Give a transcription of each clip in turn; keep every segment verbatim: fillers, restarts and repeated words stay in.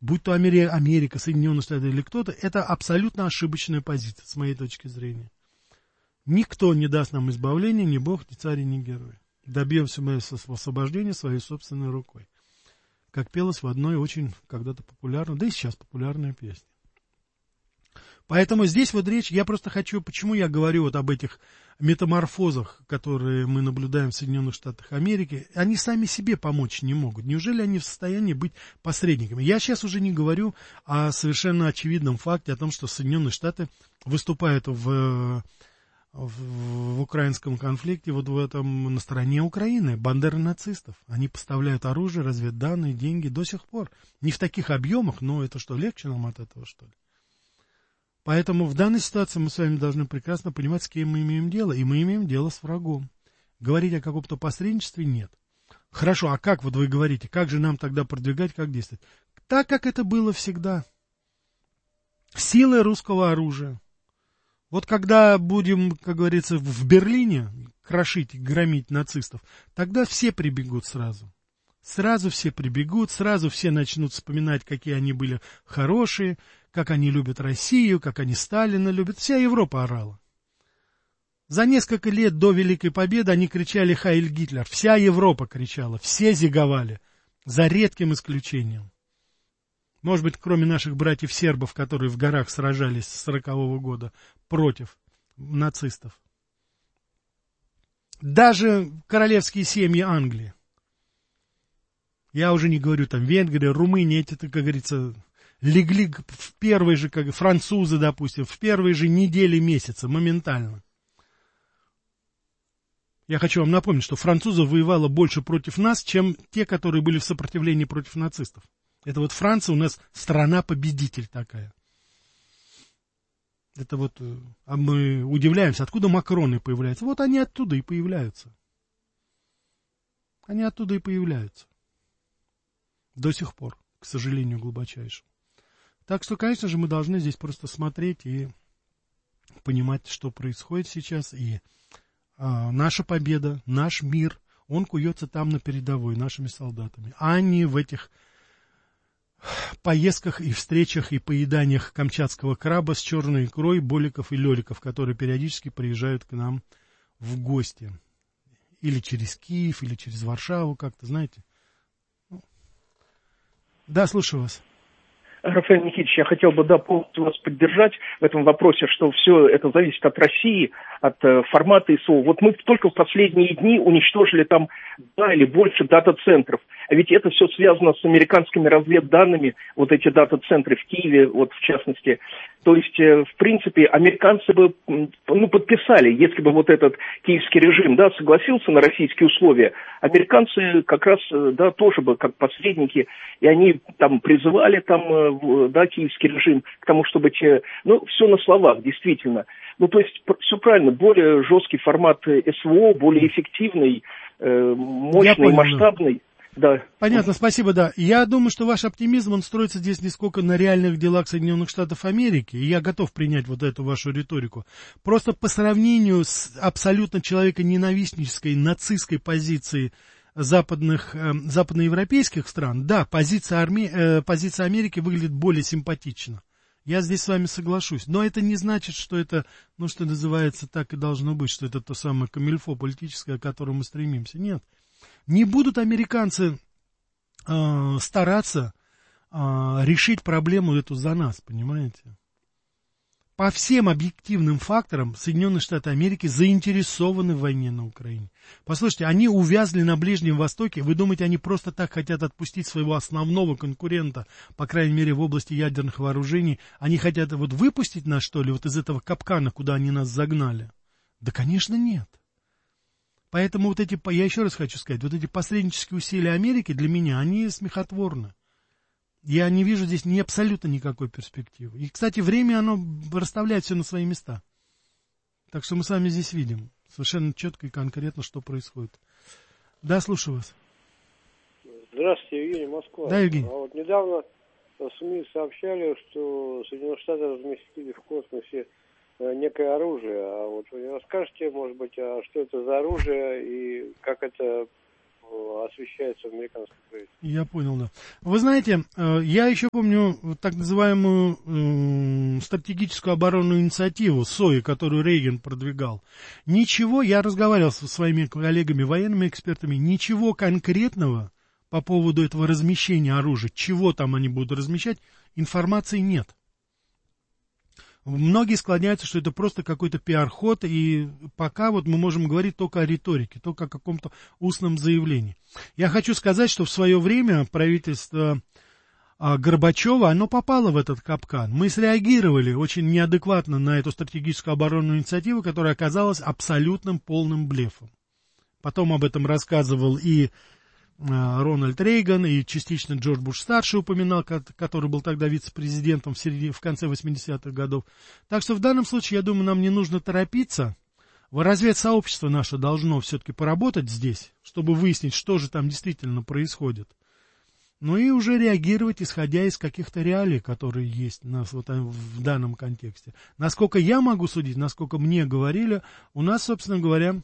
будь то Америка, Америка, Соединенные Штаты или кто-то, это абсолютно ошибочная позиция, с моей точки зрения. Никто не даст нам избавления, ни Бог, ни царь, ни герой. Добьемся мы освобождения своей собственной рукой. Как пелось в одной очень когда-то популярной, да и сейчас популярной песне. Поэтому здесь вот речь, я просто хочу, почему я говорю вот об этих метаморфозах, которые мы наблюдаем в Соединенных Штатах Америки, они сами себе помочь не могут. Неужели они в состоянии быть посредниками? Я сейчас уже не говорю о совершенно очевидном факте, о том, что Соединенные Штаты выступают в, в, в украинском конфликте, вот в этом, на стороне Украины, бандеры нацистов. Они поставляют оружие, разведданные, деньги до сих пор. Не в таких объемах, но это что, легче нам от этого, что ли? Поэтому в данной ситуации мы с вами должны прекрасно понимать, с кем мы имеем дело. И мы имеем дело с врагом. Говорить о каком-то посредничестве нет. Хорошо, а как вот вы говорите, как же нам тогда продвигать, как действовать? Так, как это было всегда. Силой русского оружия. Вот когда будем, как говорится, в Берлине крошить и громить нацистов, тогда все прибегут сразу. Сразу все прибегут, сразу все начнут вспоминать, какие они были хорошие, как они любят Россию, как они Сталина любят. Вся Европа орала. За несколько лет до Великой Победы они кричали «Хайль Гитлер». Вся Европа кричала, все зиговали, за редким исключением. Может быть, кроме наших братьев-сербов, которые в горах сражались с сорокового года против нацистов. Даже королевские семьи Англии. Я уже не говорю, там, Венгрия, Румыния, эти, как говорится, легли в первые же, как французы, допустим, в первые же недели месяца, моментально. Я хочу вам напомнить, что французов воевало больше против нас, чем те, которые были в сопротивлении против нацистов. Это вот Франция у нас страна-победитель такая. Это вот, а мы удивляемся, откуда Макроны появляются. Вот они оттуда и появляются. Они оттуда и появляются. До сих пор, к сожалению, глубочайшему. Так что, конечно же, мы должны здесь просто смотреть и понимать, что происходит сейчас. И а, наша победа, наш мир, он куется там на передовой нашими солдатами, а не в этих поездках и встречах и поеданиях камчатского краба с черной икрой, боликов и леликов, которые периодически приезжают к нам в гости. Или через Киев, или через Варшаву, как-то, знаете. Да, слушаю вас. Рафаэль Никитич, я хотел бы, да, полностью вас поддержать в этом вопросе, что все это зависит от России, от э, формата ИСО. Вот мы только в последние дни уничтожили там два или больше дата-центров. А ведь это все связано с американскими разведданными, вот эти дата-центры в Киеве, вот в частности. То есть, э, в принципе, американцы бы, ну, подписали, если бы вот этот киевский режим, да, согласился на российские условия. Американцы как раз, да, тоже бы как посредники, и они там призывали там, да, киевский режим к тому, чтобы те, ну, все на словах, действительно. Ну, то есть, все правильно, более жесткий формат СВО, более эффективный, э, мощный, масштабный. Да. Понятно, спасибо, да. Я думаю, что ваш оптимизм, он строится здесь не сколько на реальных делах Соединенных Штатов Америки, и я готов принять вот эту вашу риторику. Просто по сравнению с абсолютно человеконенавистнической, нацистской позицией западных, э, западноевропейских стран, да, позиция, арми, э, позиция Америки выглядит более симпатично. Я здесь с вами соглашусь. Но это не значит, что это, ну, что называется, так и должно быть, что это то самое камильфо политическое, к которому мы стремимся. Нет. Не будут американцы э, стараться э, решить проблему эту за нас, понимаете? По всем объективным факторам Соединенные Штаты Америки заинтересованы в войне на Украине. Послушайте, они увязли на Ближнем Востоке. Вы думаете, они просто так хотят отпустить своего основного конкурента, по крайней мере, в области ядерных вооружений? Они хотят вот выпустить нас, что ли, вот из этого капкана, куда они нас загнали? Да, конечно, нет. Поэтому вот эти, я еще раз хочу сказать, вот эти посреднические усилия Америки для меня, они смехотворны. Я не вижу здесь ни абсолютно никакой перспективы. И, кстати, время, оно расставляет все на свои места. Так что мы с вами здесь видим совершенно четко и конкретно, что происходит. Да, слушаю вас. Здравствуйте, Евгений, Москва. Да, Евгений. А вот недавно в СМИ сообщали, что Соединенные Штаты разместили в космосе некое оружие. А вот вы не расскажете, может быть, а что это за оружие и как это освещается в американской прессе. Я понял, да. Вы знаете, я еще помню так называемую э, стратегическую оборонную инициативу СОИ, которую Рейган продвигал. Ничего, я разговаривал со своими коллегами, военными экспертами, ничего конкретного по поводу этого размещения оружия, чего там они будут размещать, информации нет. Многие склоняются, что это просто какой-то пиар-ход, и пока вот мы можем говорить только о риторике, только о каком-то устном заявлении. Я хочу сказать, что в свое время правительство Горбачева, оно попало в этот капкан. Мы среагировали очень неадекватно на эту стратегическую оборонную инициативу, которая оказалась абсолютным полным блефом. Потом об этом рассказывал и Рональд Рейган, и частично Джордж Буш-старший упоминал, который был тогда вице-президентом в, середине, в конце восьмидесятых годов. Так что в данном случае, я думаю, нам не нужно торопиться. Разведсообщество наше должно все-таки поработать здесь, чтобы выяснить, что же там действительно происходит. Ну и уже реагировать, исходя из каких-то реалий, которые есть у нас вот в данном контексте. Насколько я могу судить, насколько мне говорили, у нас, собственно говоря,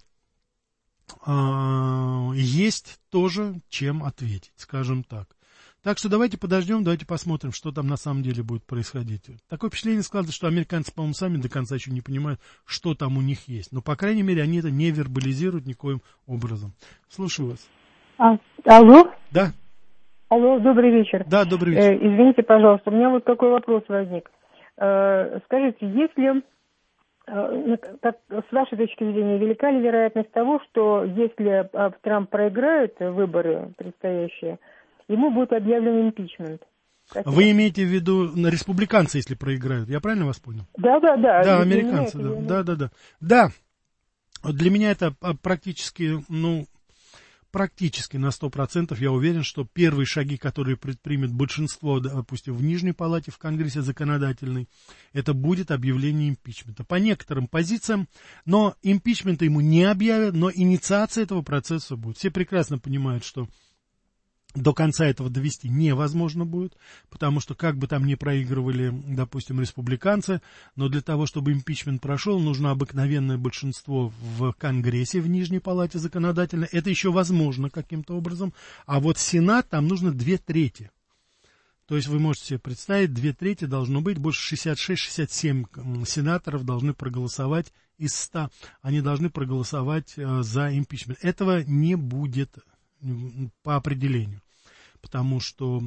есть тоже чем ответить, скажем так. Так что давайте подождем, давайте посмотрим, что там на самом деле будет происходить. Такое впечатление складывается, что американцы, по-моему, сами до конца еще не понимают, что там у них есть. Но, по крайней мере, они это не вербализируют никоим образом. Слушаю вас. А, алло? Да. Алло, добрый вечер. Да, добрый вечер. Э, извините, пожалуйста, у меня вот такой вопрос возник. Э, скажите, если... Так, с вашей точки зрения, велика ли вероятность того, что если Трамп проиграет выборы предстоящие, ему будет объявлен импичмент? Спасибо. Вы имеете в виду на республиканцы, если проиграют? Я правильно вас понял? Да, да, да. Да, американцы, да. да, да, да. Да, для меня это практически, ну, практически на сто процентов я уверен, что первые шаги, которые предпримет большинство, допустим, в Нижней Палате, в Конгрессе законодательной, это будет объявление импичмента. По некоторым позициям, но импичмента ему не объявят, но инициация этого процесса будет. Все прекрасно понимают, что до конца этого довести невозможно будет, потому что как бы там ни проигрывали, допустим, республиканцы, но для того, чтобы импичмент прошел, нужно обыкновенное большинство в Конгрессе, в Нижней Палате законодательной. Это еще возможно каким-то образом. А вот Сенат, там нужно две трети. То есть вы можете себе представить, две трети должно быть, больше шестьдесят шесть - шестьдесят семь сенаторов должны проголосовать из ста. Они должны проголосовать за импичмент. Этого не будет по определению, потому что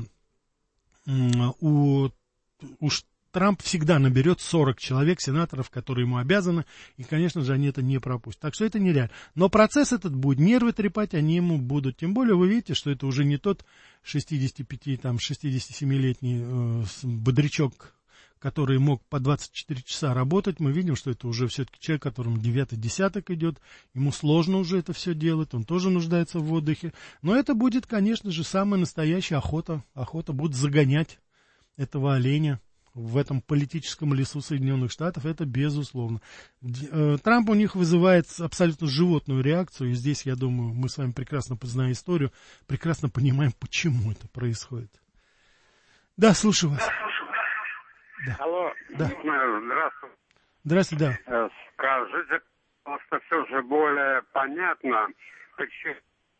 у, уж Трамп всегда наберет сорок человек, сенаторов, которые ему обязаны, и, конечно же, они это не пропустят. Так что это нереально. Но процесс этот будет, нервы трепать они ему будут. Тем более вы видите, что это уже не тот шестидесятипятилетний э, бодрячок, который мог по двадцать четыре часа работать. Мы видим, что это уже все-таки человек, которому девятый десяток идет, ему сложно уже это все делать, он тоже нуждается в отдыхе. Но это будет, конечно же, самая настоящая охота. Охота будет загонять этого оленя в этом политическом лесу Соединенных Штатов, это безусловно. Трамп у них вызывает абсолютно животную реакцию, и здесь, я думаю, мы с вами прекрасно познаем историю, прекрасно понимаем, почему это происходит. Да, слушаю вас. Да. Алло, да. Здравствуйте. Здравствуйте, да. Скажите, просто все же более понятно, почему...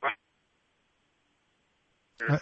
А...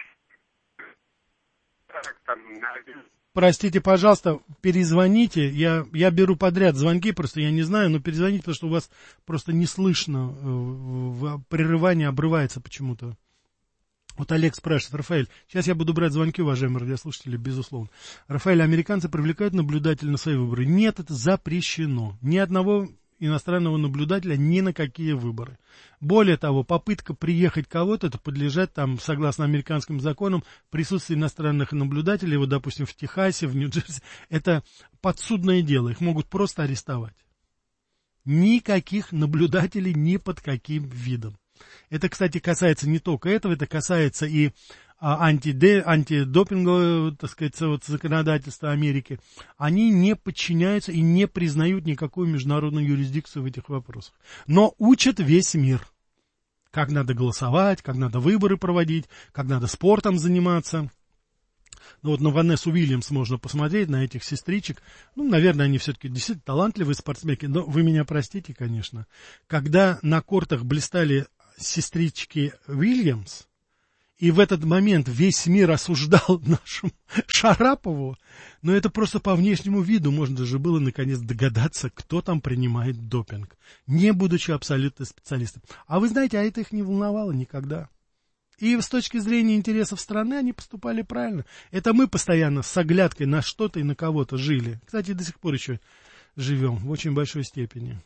Простите, пожалуйста, перезвоните. Я, я беру подряд звонки, просто я не знаю, но перезвоните, потому что у вас просто не слышно, прерывание обрывается почему-то. Вот Олег спрашивает, Рафаэль, сейчас я буду брать звонки, уважаемые радиослушатели, безусловно. Рафаэль, американцы привлекают наблюдателя на свои выборы? Нет, это запрещено. Ни одного иностранного наблюдателя ни на какие выборы. Более того, попытка приехать кого-то, это подлежит, там, согласно американским законам, присутствие иностранных наблюдателей, вот, допустим, в Техасе, в Нью-Джерси, это подсудное дело, их могут просто арестовать. Никаких наблюдателей ни под каким видом. Это, кстати, касается не только этого, это касается и а, антиде, антидопингового, так сказать, вот, законодательства Америки. Они не подчиняются и не признают никакую международную юрисдикцию в этих вопросах. Но учат весь мир. Как надо голосовать, как надо выборы проводить, как надо спортом заниматься. Ну вот на Ванессу Уильямс можно посмотреть, на этих сестричек. Ну, наверное, они все-таки действительно талантливые спортсменки, но вы меня простите, конечно. Когда на кортах блистали сестрички Уильямс, и в этот момент весь мир осуждал нашу Шарапову, но это просто по внешнему виду можно же было наконец догадаться, кто там принимает допинг, не будучи абсолютно специалистом. А вы знаете, а это их не волновало никогда. И с точки зрения интересов страны они поступали правильно. Это мы постоянно с оглядкой на что-то и на кого-то жили. Кстати, до сих пор еще живем в очень большой степени.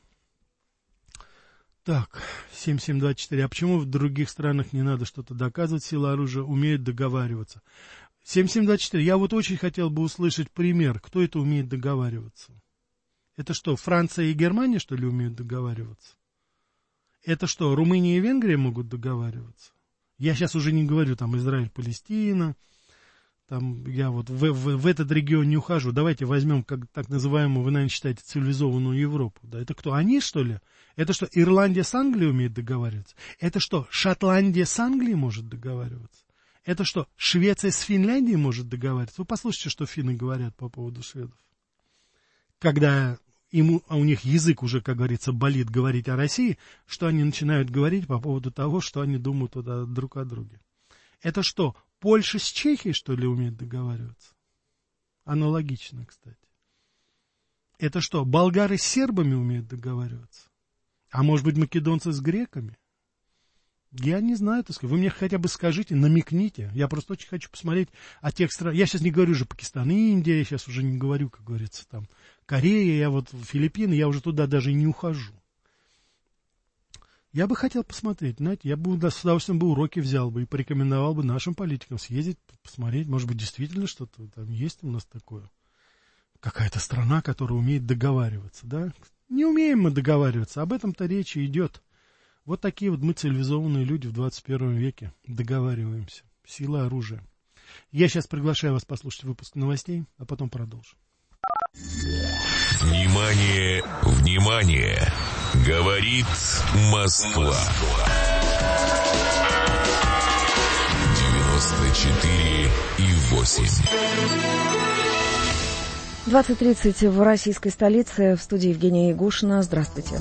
Так, семь семь два четыре. А почему в других странах не надо что-то доказывать? Сила оружия умеют договариваться. семь семь два четыре. Я вот очень хотел бы услышать пример, кто это умеет договариваться. Это что, Франция и Германия, что ли, умеют договариваться? Это что, Румыния и Венгрия могут договариваться? Я сейчас уже не говорю, там, Израиль, Палестина, там, я вот в, в, в этот регион не ухожу. Давайте возьмем, как так называемую, вы, наверное, считаете, цивилизованную Европу. Да, это кто? Они, что ли? Это что, Ирландия с Англией умеет договариваться? Это что, Шотландия с Англией может договариваться? Это что, Швеция с Финляндией может договариваться? Вы послушайте, что финны говорят по поводу шведов. Когда им, а у них язык уже, как говорится, болит говорить о России, что они начинают говорить по поводу того, что они думают туда друг о друге. Это что, Польша с Чехией, что ли, умеет договариваться? Аналогично, кстати. Это что, болгары с сербами умеют договариваться? А может быть, македонцы с греками? Я не знаю, так сказать. Вы мне хотя бы скажите, намекните. Я просто очень хочу посмотреть о тех странах. Я сейчас не говорю же Пакистан, Индия, я сейчас уже не говорю, как говорится, там, Корея, я вот Филиппины, я уже туда даже не ухожу. Я бы хотел посмотреть, знаете, я бы с удовольствием бы уроки взял бы и порекомендовал бы нашим политикам съездить, посмотреть, может быть, действительно что-то там есть у нас такое. Какая-то страна, которая умеет договариваться, да? Не умеем мы договариваться, об этом-то речь идет. Вот такие вот мы цивилизованные люди в двадцать первом веке договариваемся. Сила оружия. Я сейчас приглашаю вас послушать выпуск новостей, а потом продолжим. Внимание, внимание! Говорит Москва. девяносто четыре и восемь. двадцать тридцать в российской столице. В студии Евгения Ягушина. Здравствуйте.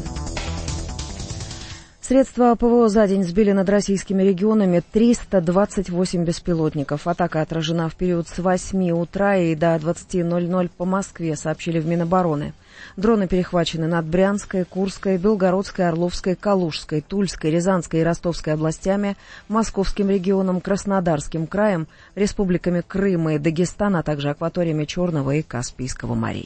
Средства ПВО за день сбили над российскими регионами триста двадцать восемь беспилотников. Атака отражена в период с восьми утра и до двадцати ноль-ноль по Москве, сообщили в Минобороны. Дроны перехвачены над Брянской, Курской, Белгородской, Орловской, Калужской, Тульской, Рязанской и Ростовской областями, Московским регионом, Краснодарским краем, республиками Крым и Дагестан, а также акваториями Черного и Каспийского морей.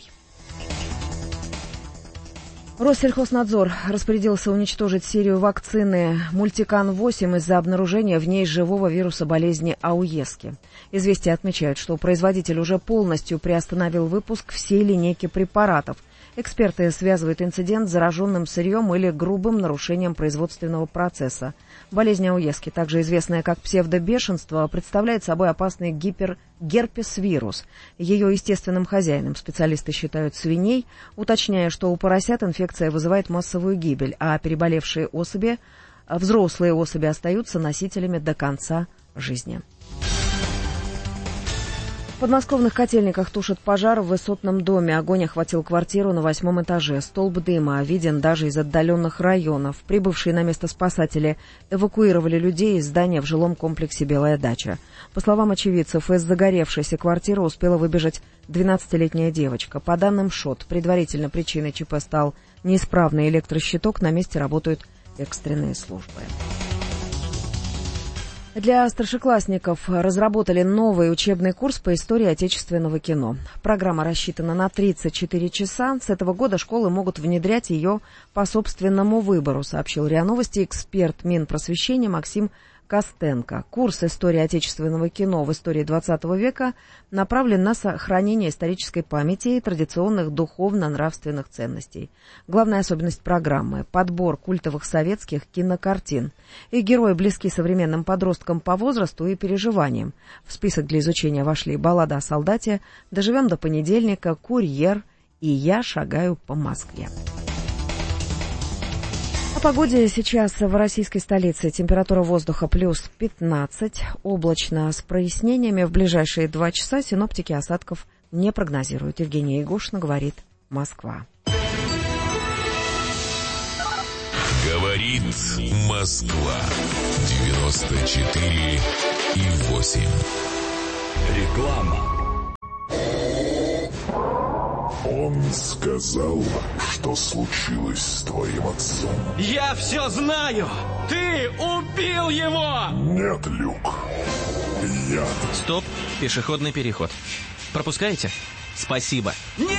Россельхознадзор распорядился уничтожить серию вакцины Мультикан восемь из-за обнаружения в ней живого вируса болезни ауески. Известия отмечают, что производитель уже полностью приостановил выпуск всей линейки препаратов. Эксперты связывают инцидент с зараженным сырьем или грубым нарушением производственного процесса. Болезнь ауески, также известная как псевдобешенство, представляет собой опасный гипергерпес-вирус. Ее естественным хозяином специалисты считают свиней, уточняя, что у поросят инфекция вызывает массовую гибель, а переболевшие особи, взрослые особи остаются носителями до конца жизни. В подмосковных Котельниках тушат пожар в высотном доме. Огонь охватил квартиру на восьмом этаже. Столб дыма виден даже из отдаленных районов. Прибывшие на место спасатели эвакуировали людей из здания в жилом комплексе «Белая дача». По словам очевидцев, из загоревшейся квартиры успела выбежать двенадцатилетняя девочка. По данным ШОТ, предварительно причиной ЧП стал неисправный электрощиток. На месте работают экстренные службы. Для старшеклассников разработали новый учебный курс по истории отечественного кино. Программа рассчитана на тридцать четыре часа. С этого года школы могут внедрять ее по собственному выбору, сообщил РИА Новости эксперт Минпросвещения Максим Костенко. Курс истории отечественного кино в истории двадцатого века направлен на сохранение исторической памяти и традиционных духовно-нравственных ценностей. Главная особенность программы – подбор культовых советских кинокартин. Их герои близки современным подросткам по возрасту и переживаниям. В список для изучения вошли «Баллада о солдате», «Доживем до понедельника», «Курьер» и «Я шагаю по Москве». О погоде сейчас в российской столице. Температура воздуха плюс пятнадцать, облачно с прояснениями. В ближайшие два часа синоптики осадков не прогнозируют. Евгения Ягушина, говорит Москва. Говорит Москва. девяносто четыре и восемь. Реклама. Он сказал, что случилось с твоим отцом. Я все знаю! Ты убил его! Нет, Люк. Я... Стоп, пешеходный переход. Пропускаете? Спасибо. Нет!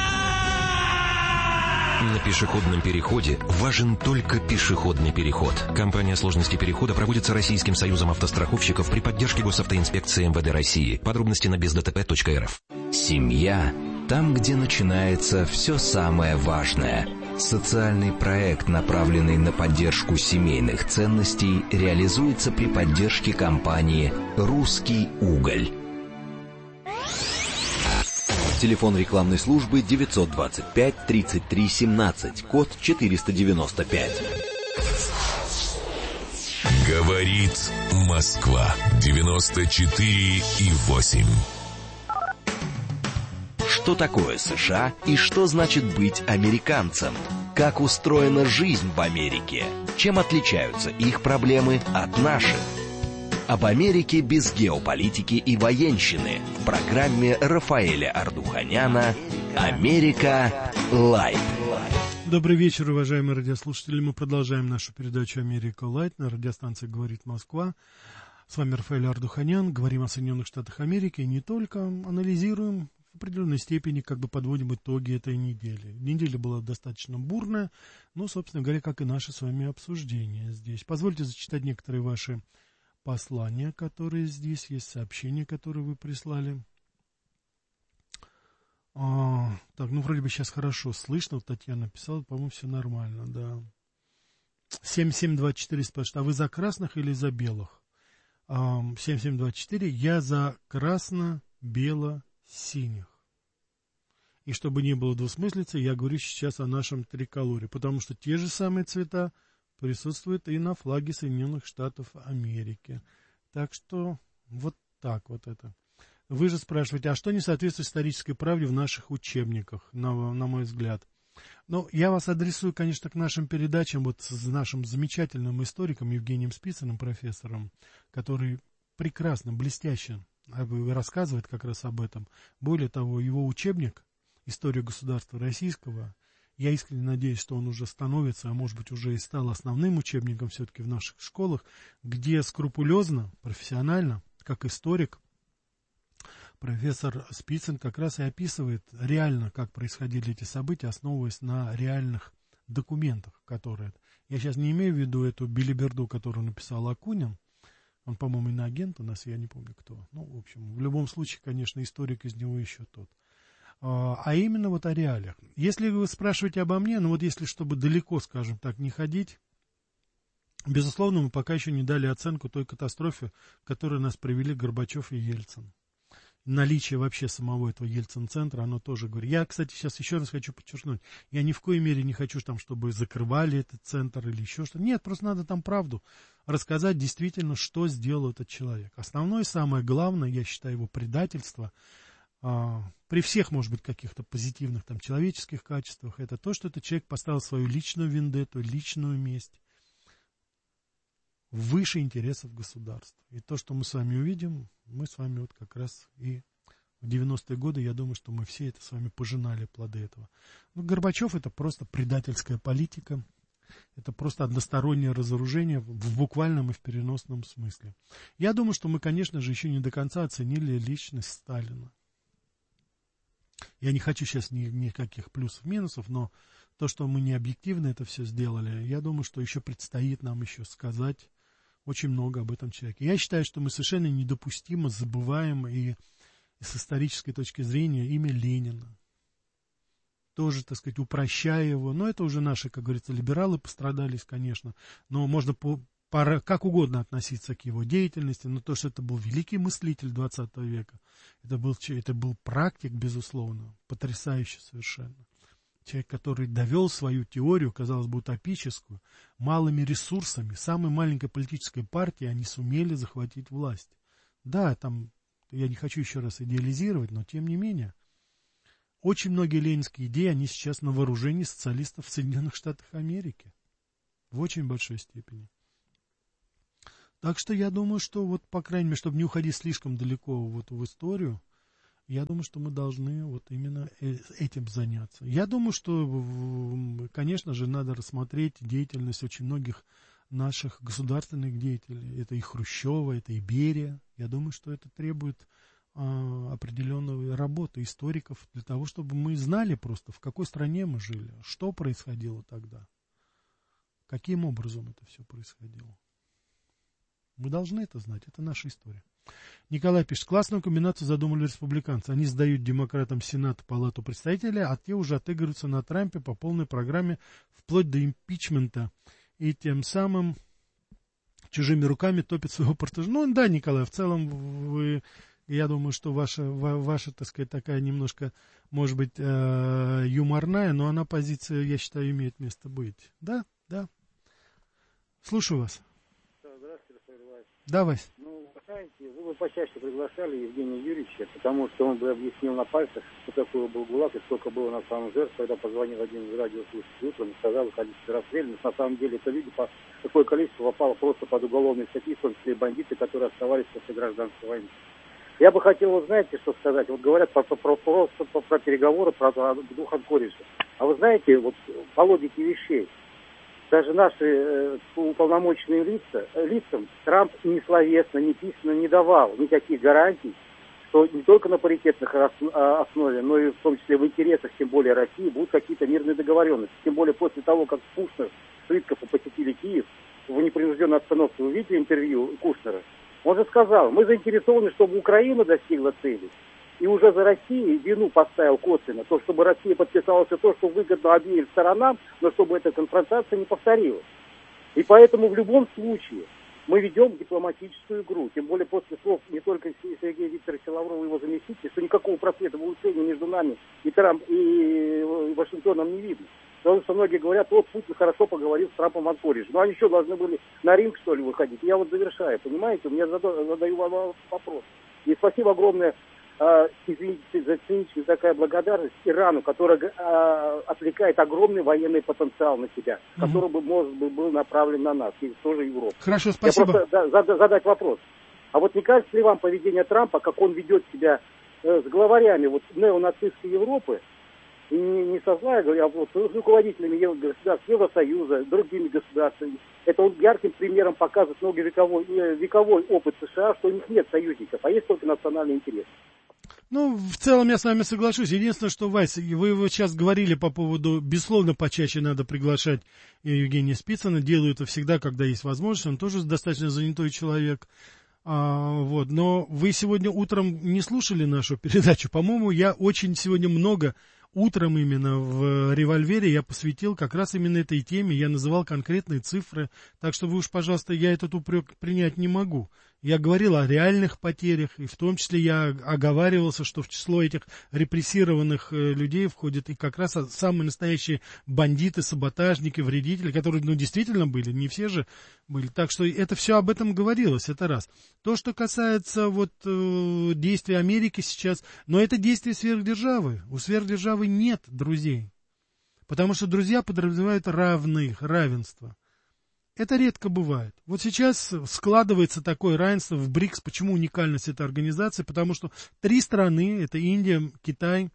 На пешеходном переходе важен только пешеходный переход. Кампания сложности перехода проводится Российским союзом автостраховщиков при поддержке Госавтоинспекции эм вэ дэ России. Подробности на без дэ тэ пэ точка эр эф. Семья – там, где начинается все самое важное. Социальный проект, направленный на поддержку семейных ценностей, реализуется при поддержке компании «Русский уголь». Телефон рекламной службы девятьсот двадцать пять тридцать три семнадцать, код четыреста девяносто пять. Говорит Москва. девяносто четыре и восемь. Что такое США и что значит быть американцем? Как устроена жизнь в Америке? Чем отличаются их проблемы от наших? Об Америке без геополитики и военщины в программе Рафаэля Ардуханяна «Америка Лайт». Добрый вечер, уважаемые радиослушатели. Мы продолжаем нашу передачу «Америка Лайт» на радиостанции «Говорит Москва». С вами Рафаэль Ардуханян. Говорим о Соединенных Штатах Америки и не только. Анализируем в определенной степени, как бы подводим итоги этой недели. Неделя была достаточно бурная, но, собственно говоря, как и наши с вами обсуждения здесь. Позвольте зачитать некоторые ваши послания, которые здесь есть, сообщения, которые вы прислали. А, так, ну, вроде бы сейчас хорошо слышно. Вот Татьяна написала, по-моему, все нормально, да. семь семь два четыре спрашивает, а вы за красных или за белых? А, семь семь два четыре, я за красно-бело-синих. И чтобы не было двусмыслицы, я говорю сейчас о нашем триколоре, потому что те же самые цвета присутствуют и на флаге Соединенных Штатов Америки. Так что вот так вот это. Вы же спрашиваете, а что не соответствует исторической правде в наших учебниках, на, на мой взгляд? Ну, я вас адресую, конечно, к нашим передачам, вот с нашим замечательным историком Евгением Спицыным, профессором, который прекрасно, блестяще рассказывает как раз об этом. Более того, его учебник «История государства российского», я искренне надеюсь, что он уже становится, а может быть уже и стал основным учебником все-таки в наших школах, где скрупулезно, профессионально, как историк, профессор Спицын как раз и описывает реально, как происходили эти события, основываясь на реальных документах, которые... Я сейчас не имею в виду эту билиберду, которую написал Акунин, он, по-моему, иноагент у нас, я не помню кто. Ну, в общем, в любом случае, конечно, историк из него еще тот. А именно вот о реалиях. Если вы спрашиваете обо мне, ну вот если, чтобы далеко, скажем так, не ходить, безусловно, мы пока еще не дали оценку той катастрофе, в которой нас привели Горбачев и Ельцин. Наличие вообще самого этого Ельцин-центра, оно тоже говорит. Я, кстати, сейчас еще раз хочу подчеркнуть, я ни в коей мере не хочу, там, чтобы закрывали этот центр или еще что-то. Нет, просто надо там правду рассказать действительно, что сделал этот человек. Основное, самое главное, я считаю, его предательство, а, при всех, может быть, каких-то позитивных там человеческих качествах, это то, что этот человек поставил свою личную вендетту, личную месть выше интересов государства. И то, что мы с вами увидим, мы с вами вот как раз и в девяностые годы, я думаю, что мы все это с вами пожинали плоды этого. Ну, Горбачев — это просто предательская политика, это просто одностороннее разоружение в буквальном и в переносном смысле. Я думаю, что мы, конечно же, еще не до конца оценили личность Сталина. Я не хочу сейчас ни, никаких плюсов-минусов, но то, что мы не объективно это все сделали, я думаю, что еще предстоит нам еще сказать очень много об этом человеке. Я считаю, что мы совершенно недопустимо забываем и, и с исторической точки зрения имя Ленина. Тоже, так сказать, упрощая его. Но это уже наши, как говорится, либералы пострадались, конечно. Но можно по, по, как угодно относиться к его деятельности. Но то, что это был великий мыслитель двадцатого века, это был, это был практик, безусловно, потрясающий совершенно. Человек, который довел свою теорию, казалось бы, утопическую, малыми ресурсами, самой маленькой политической партии они сумели захватить власть. Да, там, я не хочу еще раз идеализировать, но тем не менее, очень многие ленинские идеи, они сейчас на вооружении социалистов в Соединенных Штатах Америки. В очень большой степени. Так что я думаю, что вот, по крайней мере, чтобы не уходить слишком далеко вот в историю, я думаю, что мы должны вот именно этим заняться. Я думаю, что, конечно же, надо рассмотреть деятельность очень многих наших государственных деятелей. Это и Хрущева, это и Берия. Я думаю, что это требует а, определенной работы историков для того, чтобы мы знали просто, в какой стране мы жили, что происходило тогда, каким образом это все происходило. Мы должны это знать, это наша история. Николай пишет, классную комбинацию задумали республиканцы. Они сдают демократам Сенат, Палату представителей, а те уже отыгрываются на Трампе по полной программе вплоть до импичмента. И тем самым чужими руками топят своего протежа. Ну да, Николай, в целом вы, я думаю, что ваша, ваша, так сказать, такая немножко, может быть, э, юморная, но она позиция, я считаю, имеет место быть. Да, да. Слушаю вас. Давай. Ну, знаете, вы бы почаще приглашали Евгения Юрьевича, потому что он бы объяснил на пальцах, что такое был ГУЛАГ и сколько было на самом жертв, когда позвонил один из радиослушателей утром и сказал количество расстрелянных. На самом деле это люди, по, такое количество попало просто под уголовные статьи, в том числе и бандиты, которые оставались после гражданской войны. Я бы хотел, вот знаете, что сказать. Вот говорят про, про, про, просто про, про переговоры, про дух Анкориджа. А вы знаете, вот по логике вещей, даже наши э, уполномоченные лица, э, лицам Трамп ни словесно, ни письменно не давал никаких гарантий, что не только на паритетных основе, но и в том числе в интересах, тем более России, будут какие-то мирные договоренности. Тем более после того, как Кушнер с Рыдковым посетили Киев в непринужденной обстановке. Вы видели интервью Кушнера? Он же сказал, мы заинтересованы, чтобы Украина достигла цели. И уже за Россией вину поставил косвенно, то, чтобы Россия подписала все то, что выгодно обеим сторонам, но чтобы эта конфронтация не повторилась. И поэтому в любом случае мы ведем дипломатическую игру. Тем более после слов не только Сергея Викторовича Лаврова и его заместителя, что никакого просвета в улучшении между нами и, Трамп, и Вашингтоном не видно. Потому что многие говорят, вот Путин хорошо поговорил с Трампом о Анкоридже. Ну они что, должны были на ринг, что ли, выходить? Я вот завершаю, понимаете, у меня задаю, задаю вам вопрос. И спасибо огромное, э, извините за циничную такая благодарность Ирану, которая э, отвлекает огромный военный потенциал на себя, угу. который бы, может быть, был направлен на нас, и тоже Европу. Хорошо, спасибо. Я просто да, задать вопрос. А вот не кажется ли вам поведение Трампа, как он ведет себя э, с главарями вот, неонацистской Европы, и не, не со зла, я говорю, а вот с руководителями государств Евросоюза, другими государствами. Это он ярким примером показывает многовековой вековой опыт США, что у них нет союзников, а есть только национальный интерес. Ну, в целом я с вами соглашусь. Единственное, что, Вась, вы вот сейчас говорили по поводу, безусловно, почаще надо приглашать Евгения Спицына. Делаю это всегда, когда есть возможность. Он тоже достаточно занятой человек. А, вот. Но вы сегодня утром не слушали нашу передачу. По-моему, я очень сегодня много... Утром именно в «Револьвере» я посвятил как раз именно этой теме, я называл конкретные цифры, так что вы уж, пожалуйста, я этот упрек принять не могу. Я говорил о реальных потерях, и в том числе я оговаривался, что в число этих репрессированных людей входят и как раз самые настоящие бандиты, саботажники, вредители, которые, ну, действительно были, не все же были. Так что это все об этом говорилось, это раз. То, что касается вот э, действий Америки сейчас, но это действия сверхдержавы. У сверхдержавы нет друзей, потому что друзья подразумевают равных, равенство. Это редко бывает. Вот сейчас складывается такое равенство в БРИКС. Почему уникальность этой организации? Потому что три страны, это Индия, Китай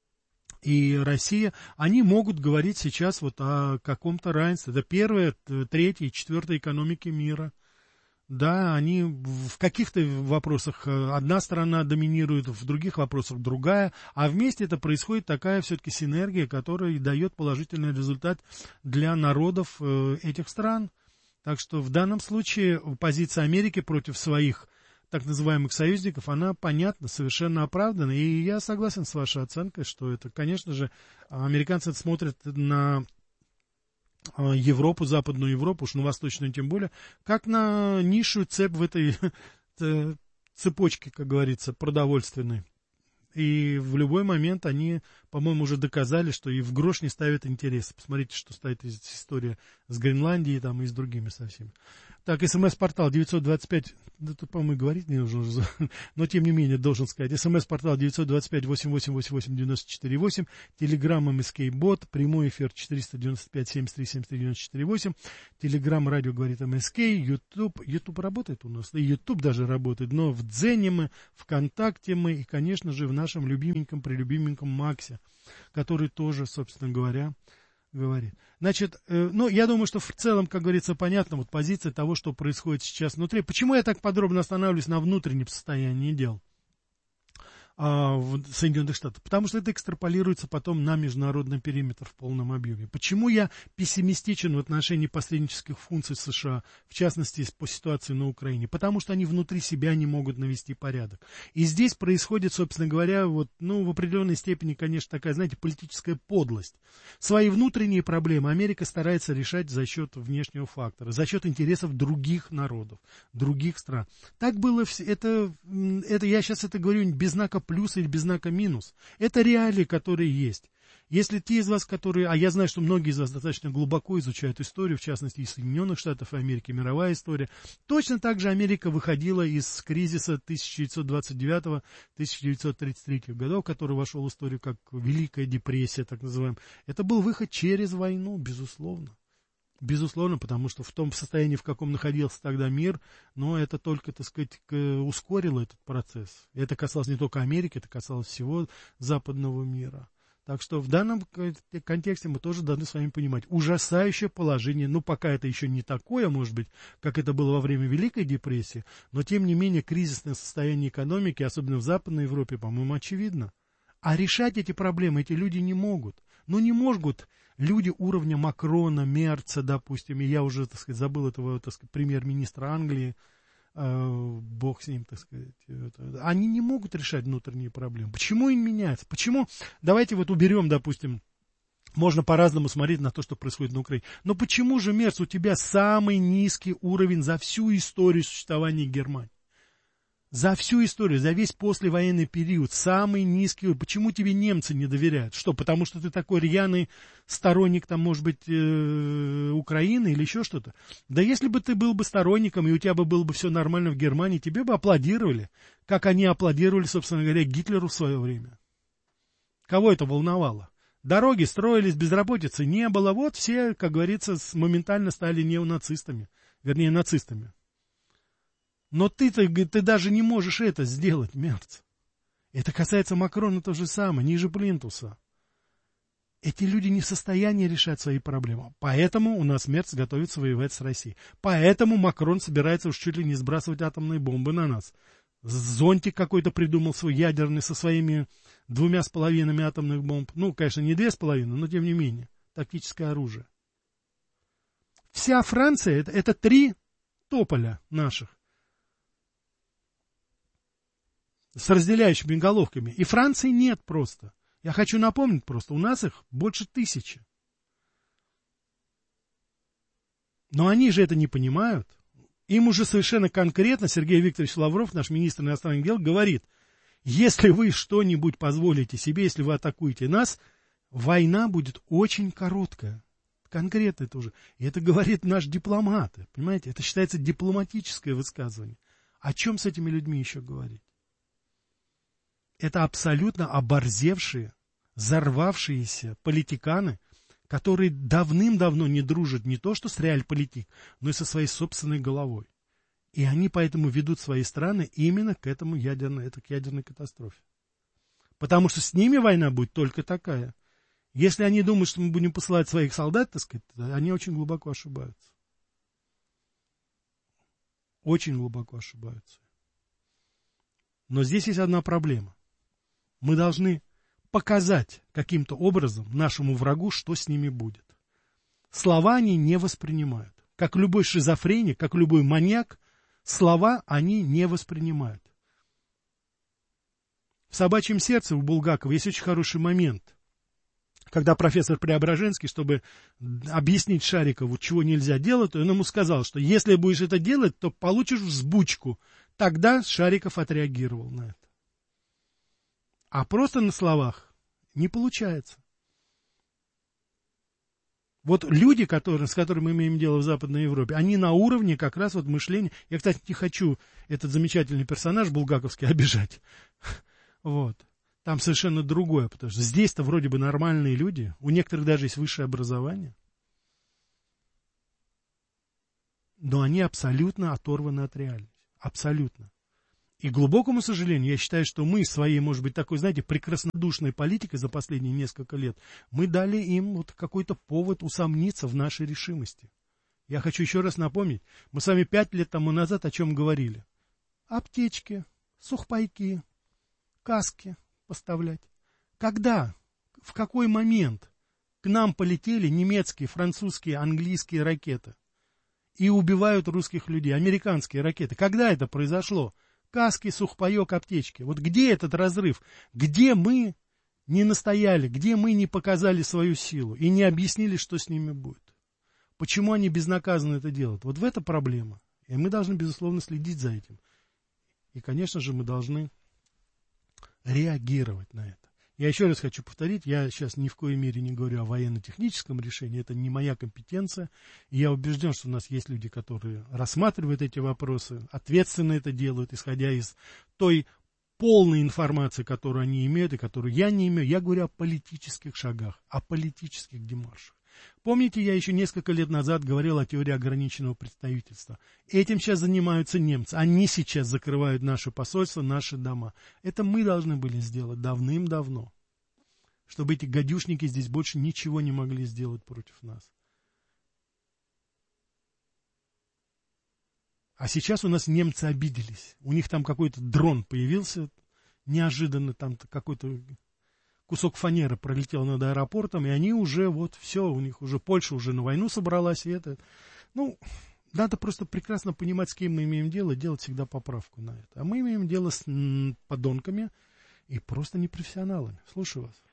и Россия, они могут говорить сейчас вот о каком-то равенстве. Это первая, третья и четвертая экономики мира. Да, они в каких-то вопросах одна страна доминирует, в других вопросах другая, а вместе это происходит такая все-таки синергия, которая дает положительный результат для народов этих стран. Так что в данном случае позиция Америки против своих так называемых союзников, она понятна, совершенно оправдана. И я согласен с вашей оценкой, что это, конечно же, американцы смотрят на Европу, Западную Европу, уж на Восточную тем более, как на низшую цепь в этой цепочке, как говорится, продовольственной. И в любой момент они, по-моему, уже доказали, что и в грош не ставят интересы. Посмотрите, что стоит история с Гренландией там, и с другими со всеми. Так, смс-портал девятьсот двадцать пять, да тут, по-моему, говорить не нужно, но тем не менее должен сказать. СМС-портал девятьсот двадцать пять восемь восемь восемь восемь девяносто четыре восемь, Телеграм эм эс кей-бот, прямой эфир четыреста девяносто пять семьдесят три семьдесят три девяносто четыре восемь, Телеграм радио говорит эм эс кей, Ютуб, Ютуб работает у нас, и Ютуб даже работает, но в Дзене мы, ВКонтакте мы и, конечно же, в нашем любименьком, прелюбименьком Максе, который тоже, собственно говоря, говорит. Значит, э, ну, я думаю, что в целом, как говорится, понятна вот позиция того, что происходит сейчас внутри. Почему я так подробно останавливаюсь на внутреннем состоянии дел а, в Соединенных Штатах? Потому что это экстраполируется потом на международный периметр в полном объеме. Почему я пессимистичен в отношении посреднических функций США, в частности, по ситуации на Украине? Потому что они внутри себя не могут навести порядок. И здесь происходит, собственно говоря, вот, ну, в определенной степени, конечно, такая, знаете, политическая подлость. Свои внутренние проблемы Америка старается решать за счет внешнего фактора, за счет интересов других народов, других стран. Так было, это, это я сейчас это говорю без знака плюс или без знака минус. Это реалии, которые есть. Если те из вас, которые, а я знаю, что многие из вас достаточно глубоко изучают историю, в частности, из Соединенных Штатов Америки, мировая история, точно так же Америка выходила из кризиса тысяча девятьсот двадцать девятого — тысяча девятьсот тридцать третьего годов, который вошел в историю как Великая депрессия, так называемая. Это был выход через войну, безусловно. Безусловно, потому что в том состоянии, в каком находился тогда мир, но это только, так сказать, ускорило этот процесс. Это касалось не только Америки, это касалось всего западного мира. Так что в данном контексте мы тоже должны с вами понимать. Ужасающее положение, ну пока это еще не такое, может быть, как это было во время Великой депрессии, но тем не менее кризисное состояние экономики, особенно в Западной Европе, по-моему, очевидно. А решать эти проблемы эти люди не могут. Ну не могут люди уровня Макрона, Мерца, допустим, и я уже, так сказать, забыл этого, так сказать, премьер-министра Англии, э, бог с ним, так сказать, это, они не могут решать внутренние проблемы. Почему им меняется? Почему, давайте вот уберем, допустим, можно по-разному смотреть на то, что происходит на Украине, но почему же, Мерц, у тебя самый низкий уровень за всю историю существования Германии? За всю историю, за весь послевоенный период, самый низкий. Почему тебе немцы не доверяют? Что, потому что ты такой рьяный сторонник, там, может быть, э, Украины или еще что-то? Да если бы ты был бы сторонником, и у тебя бы было бы все нормально в Германии, тебе бы аплодировали, как они аплодировали, собственно говоря, Гитлеру в свое время. Кого это волновало? Дороги строились, безработицы не было. Вот все, как говорится, моментально стали неонацистами, вернее, нацистами. Но ты-то, ты даже не можешь это сделать, Мерц. Это касается Макрона то же самое, ниже плинтуса. Эти люди не в состоянии решать свои проблемы. Поэтому у нас Мерц готовится воевать с Россией. Поэтому Макрон собирается уж чуть ли не сбрасывать атомные бомбы на нас. Зонтик какой-то придумал свой ядерный со своими двумя с половинами атомных бомб. Ну, конечно, не две с половиной, но тем не менее. Тактическое оружие. Вся Франция, это, это три тополя наших. С разделяющими головками. И Франции нет просто. Я хочу напомнить просто, у нас их больше тысячи. Но они же это не понимают. Им уже совершенно конкретно Сергей Викторович Лавров, наш министр иностранных дел, говорит, если вы что-нибудь позволите себе, если вы атакуете нас, война будет очень короткая. Конкретно это уже. И это говорит наш дипломат. Понимаете, это считается дипломатическое высказывание. О чем с этими людьми еще говорить? Это абсолютно оборзевшие, взорвавшиеся политиканы, которые давным-давно не дружат не то что с реальполитик, но и со своей собственной головой. И они поэтому ведут свои страны именно к этому ядерной, это к ядерной катастрофе. Потому что с ними война будет только такая. Если они думают, что мы будем посылать своих солдат, так сказать, они очень глубоко ошибаются. Очень глубоко ошибаются. Но здесь есть одна проблема. Мы должны показать каким-то образом нашему врагу, что с ними будет. Слова они не воспринимают. Как любой шизофреник, как любой маньяк, слова они не воспринимают. В «Собачьем сердце» у Булгакова есть очень хороший момент, когда профессор Преображенский, чтобы объяснить Шарикову, чего нельзя делать, он ему сказал, что если будешь это делать, то получишь взбучку. Тогда Шариков отреагировал на это. А просто на словах не получается. Вот люди, которые, с которыми мы имеем дело в Западной Европе, они на уровне как раз вот мышления. Я, кстати, не хочу этот замечательный персонаж булгаковский обижать. Вот. Там совершенно другое, потому что здесь-то вроде бы нормальные люди, у некоторых даже есть высшее образование, но они абсолютно оторваны от реальности. Абсолютно. И, к глубокому сожалению, я считаю, что мы своей, может быть, такой, знаете, прекраснодушной политикой за последние несколько лет, мы дали им вот какой-то повод усомниться в нашей решимости. Я хочу еще раз напомнить, мы с вами пять лет тому назад о чем говорили? Аптечки, сухпайки, каски поставлять. Когда, в какой момент к нам полетели немецкие, французские, английские ракеты и убивают русских людей, американские ракеты? Когда это произошло? Каски, сухпайок, аптечки. Вот где этот разрыв? Где мы не настояли? Где мы не показали свою силу и не объяснили, что с ними будет? Почему они безнаказанно это делают? Вот в это проблема. И мы должны, безусловно, следить за этим. И, конечно же, мы должны реагировать на это. Я еще раз хочу повторить, я сейчас ни в коей мере не говорю о военно-техническом решении, это не моя компетенция. И я убежден, что у нас есть люди, которые рассматривают эти вопросы, ответственно это делают, исходя из той полной информации, которую они имеют и которую я не имею. Я говорю о политических шагах, о политических демаршах. Помните, я еще несколько лет назад говорил о теории ограниченного представительства. Этим сейчас занимаются немцы. Они сейчас закрывают наши посольства, наши дома. Это мы должны были сделать давным-давно, чтобы эти гадюшники здесь больше ничего не могли сделать против нас. А сейчас у нас немцы обиделись. У них там какой-то дрон появился, неожиданно там какой-то кусок фанеры пролетел над аэропортом, и они уже, вот, все, у них уже Польша уже на войну собралась, и это, ну, надо просто прекрасно понимать, с кем мы имеем дело, делать всегда поправку на это. А мы имеем дело с м, подонками и просто непрофессионалами. Слушаю вас.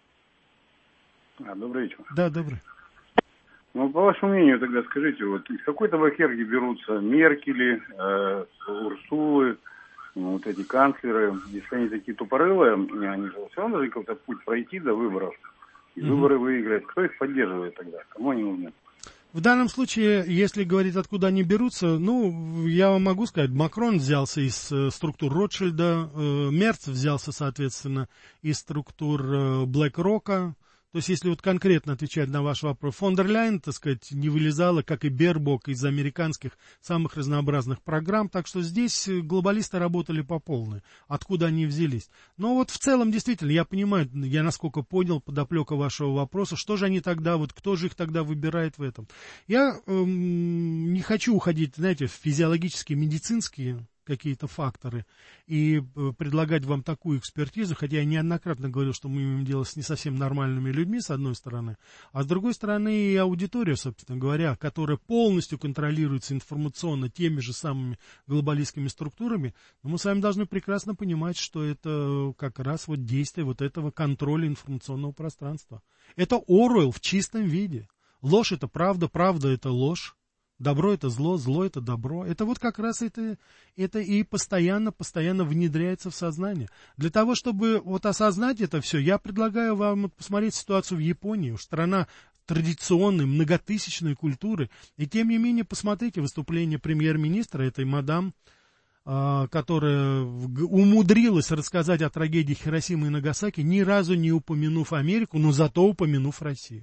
А, добрый вечер. Да, добрый. Ну, по вашему мнению, тогда скажите, вот из какой табакерки берутся Меркели, э, Урсулы, ну, вот эти канцлеры, если они такие тупорылые, они же все равно должны какой-то путь пройти до выборов, и mm-hmm. выборы выиграть. Кто их поддерживает тогда? Кому они нужны? В данном случае, если говорить, откуда они берутся, ну, я вам могу сказать, Макрон взялся из э, структур Ротшильда, э, Мерц взялся, соответственно, из структур э, Блэк-Рока. То есть, если вот конкретно отвечать на ваш вопрос, фон дер Ляйен, так сказать, не вылезала, как и Бербок, из американских самых разнообразных программ, так что здесь глобалисты работали по полной, откуда они взялись. Но вот в целом, действительно, я понимаю, я насколько понял подоплека вашего вопроса, что же они тогда, вот кто же их тогда выбирает в этом. Я эм, не хочу уходить, знаете, в физиологические, медицинские какие-то факторы и предлагать вам такую экспертизу, хотя я неоднократно говорил, что мы имеем дело с не совсем нормальными людьми, с одной стороны, а с другой стороны и аудитория, собственно говоря, которая полностью контролируется информационно теми же самыми глобалистскими структурами, но мы с вами должны прекрасно понимать, что это как раз вот действие вот этого контроля информационного пространства. Это Оруэлл в чистом виде. Ложь — это правда, правда — это ложь. Добро — это зло, зло — это добро. Это вот как раз это, это и постоянно, постоянно внедряется в сознание. Для того, чтобы вот осознать это все, я предлагаю вам посмотреть ситуацию в Японии. Страна традиционной, многотысячной культуры. И тем не менее, посмотрите выступление премьер-министра, этой мадам, которая умудрилась рассказать о трагедии Хиросимы и Нагасаки, ни разу не упомянув Америку, но зато упомянув Россию.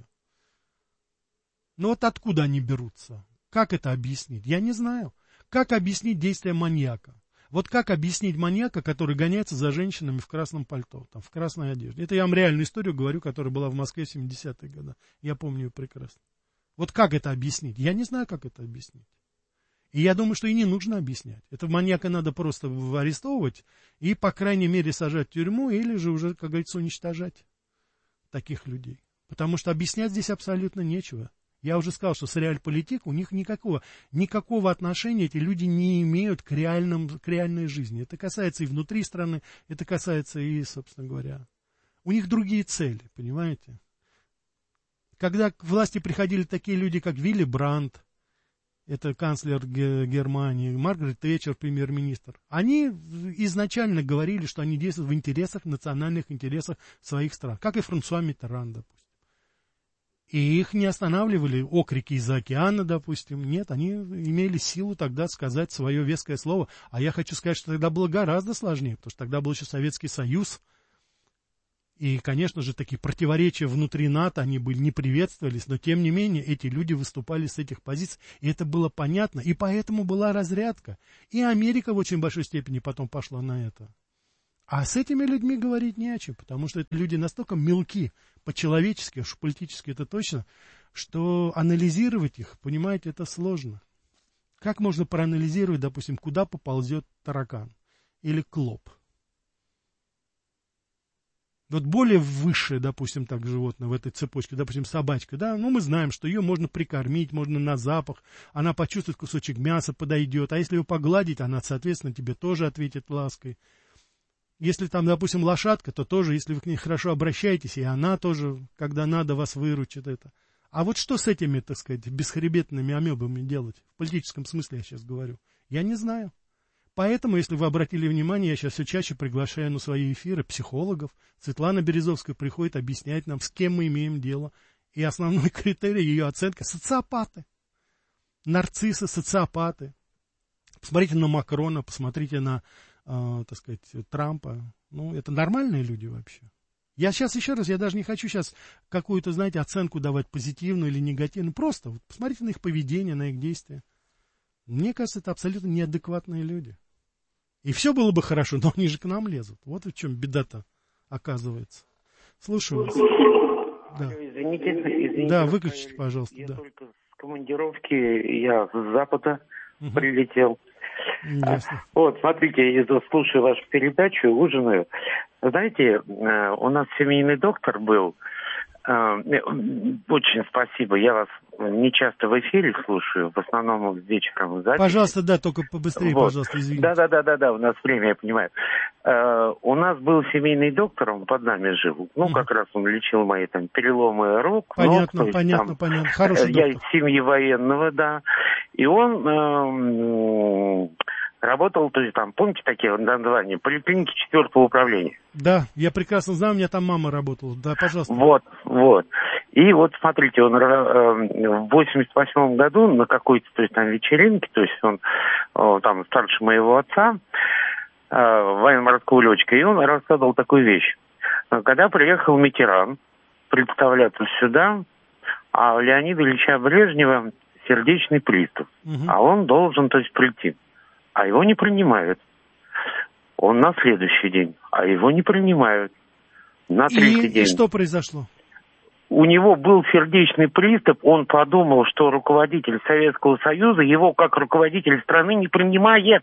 Но вот откуда они берутся? Как это объяснить? Я не знаю. Как объяснить действия маньяка? Вот как объяснить маньяка, который гоняется за женщинами в красном пальто, там, в красной одежде? Это я вам реальную историю говорю, которая была в Москве в семидесятые годы. Я помню ее прекрасно. Вот как это объяснить? Я не знаю, как это объяснить. И я думаю, что и не нужно объяснять. Это маньяка надо просто арестовывать и, по крайней мере, сажать в тюрьму или же уже, как говорится, уничтожать таких людей. Потому что объяснять здесь абсолютно нечего. Я уже сказал, что с реальполитик у них никакого, никакого отношения эти люди не имеют к, реальным, к реальной жизни. Это касается и внутри страны, это касается и, собственно говоря, у них другие цели, понимаете? Когда к власти приходили такие люди, как Вилли Брандт, это канцлер Германии, Маргарет Тэтчер, премьер-министр, они изначально говорили, что они действуют в интересах, национальных интересах своих стран, как и Франсуа Миттеран, допустим. И их не останавливали окрики из-за океана, допустим. Нет, они имели силу тогда сказать свое веское слово. А я хочу сказать, что тогда было гораздо сложнее, потому что тогда был еще Советский Союз. И, конечно же, такие противоречия внутри НАТО, они были, не приветствовались. Но, тем не менее, эти люди выступали с этих позиций. И это было понятно. И поэтому была разрядка. И Америка в очень большой степени потом пошла на это. А с этими людьми говорить не о чем, потому что люди настолько мелки, по-человечески, уж политически это точно, что анализировать их, понимаете, это сложно. Как можно проанализировать, допустим, куда поползет таракан или клоп? Вот более высшее, допустим, так животное в этой цепочке, допустим, собачка, да, ну мы знаем, что ее можно прикормить, можно на запах, она почувствует кусочек мяса, подойдет, а если ее погладить, она, соответственно, тебе тоже ответит лаской. Если там, допустим, лошадка, то тоже, если вы к ней хорошо обращаетесь, и она тоже, когда надо, вас выручит это. А вот что с этими, так сказать, бесхребетными амебами делать? В политическом смысле я сейчас говорю. Я не знаю. Поэтому, если вы обратили внимание, я сейчас все чаще приглашаю на свои эфиры психологов. Светлана Березовская приходит объяснять нам, с кем мы имеем дело. И основной критерий ее оценки – социопаты. Нарциссы, социопаты. Посмотрите на Макрона, посмотрите на... Uh, так сказать, Трампа. Ну, это нормальные люди вообще. Я сейчас еще раз, я даже не хочу сейчас какую-то, знаете, оценку давать позитивную или негативную. Просто вот посмотрите на их поведение, на их действия. Мне кажется, это абсолютно неадекватные люди. И все было бы хорошо, но они же к нам лезут. Вот в чем беда-то оказывается. Слушаю вас. Да. Извините, извините. Да, выключите, пожалуйста. Я да. только с командировки, я с Запада угу. прилетел. Ясно. Вот, смотрите, я слушаю вашу передачу, ужинаю. Знаете, у нас семейный доктор был. Очень спасибо. Я вас не часто в эфире слушаю, в основном вечером. Записи. Пожалуйста, да, только побыстрее, вот. Пожалуйста, извините. Да-да-да, у нас время, я понимаю. У нас был семейный доктор, он под нами жил. Ну, как раз он лечил мои там переломы рук. Понятно, ног, понятно, там, понятно. Хороший я доктор. из семьи военного, да. И он... Э, работал, то есть там, помните такие названия, поликлиники четвертого управления? Да, я прекрасно знаю, у меня там мама работала. Да, пожалуйста. Вот, вот. И вот, смотрите, он э, в восемьдесят восьмом году на какой-то, то есть там вечеринке, то есть он э, там старше моего отца, э, военно-морского летчика, и он рассказывал такую вещь. Когда приехал Миттеран представляться сюда, а у Леонида Ильича Брежнева сердечный приступ, угу. а он должен, то есть, прийти. А его не принимают. Он на следующий день, а его не принимают. На третий и, день. И что произошло? У него был сердечный приступ, он подумал, что руководитель Советского Союза его как руководитель страны не принимает.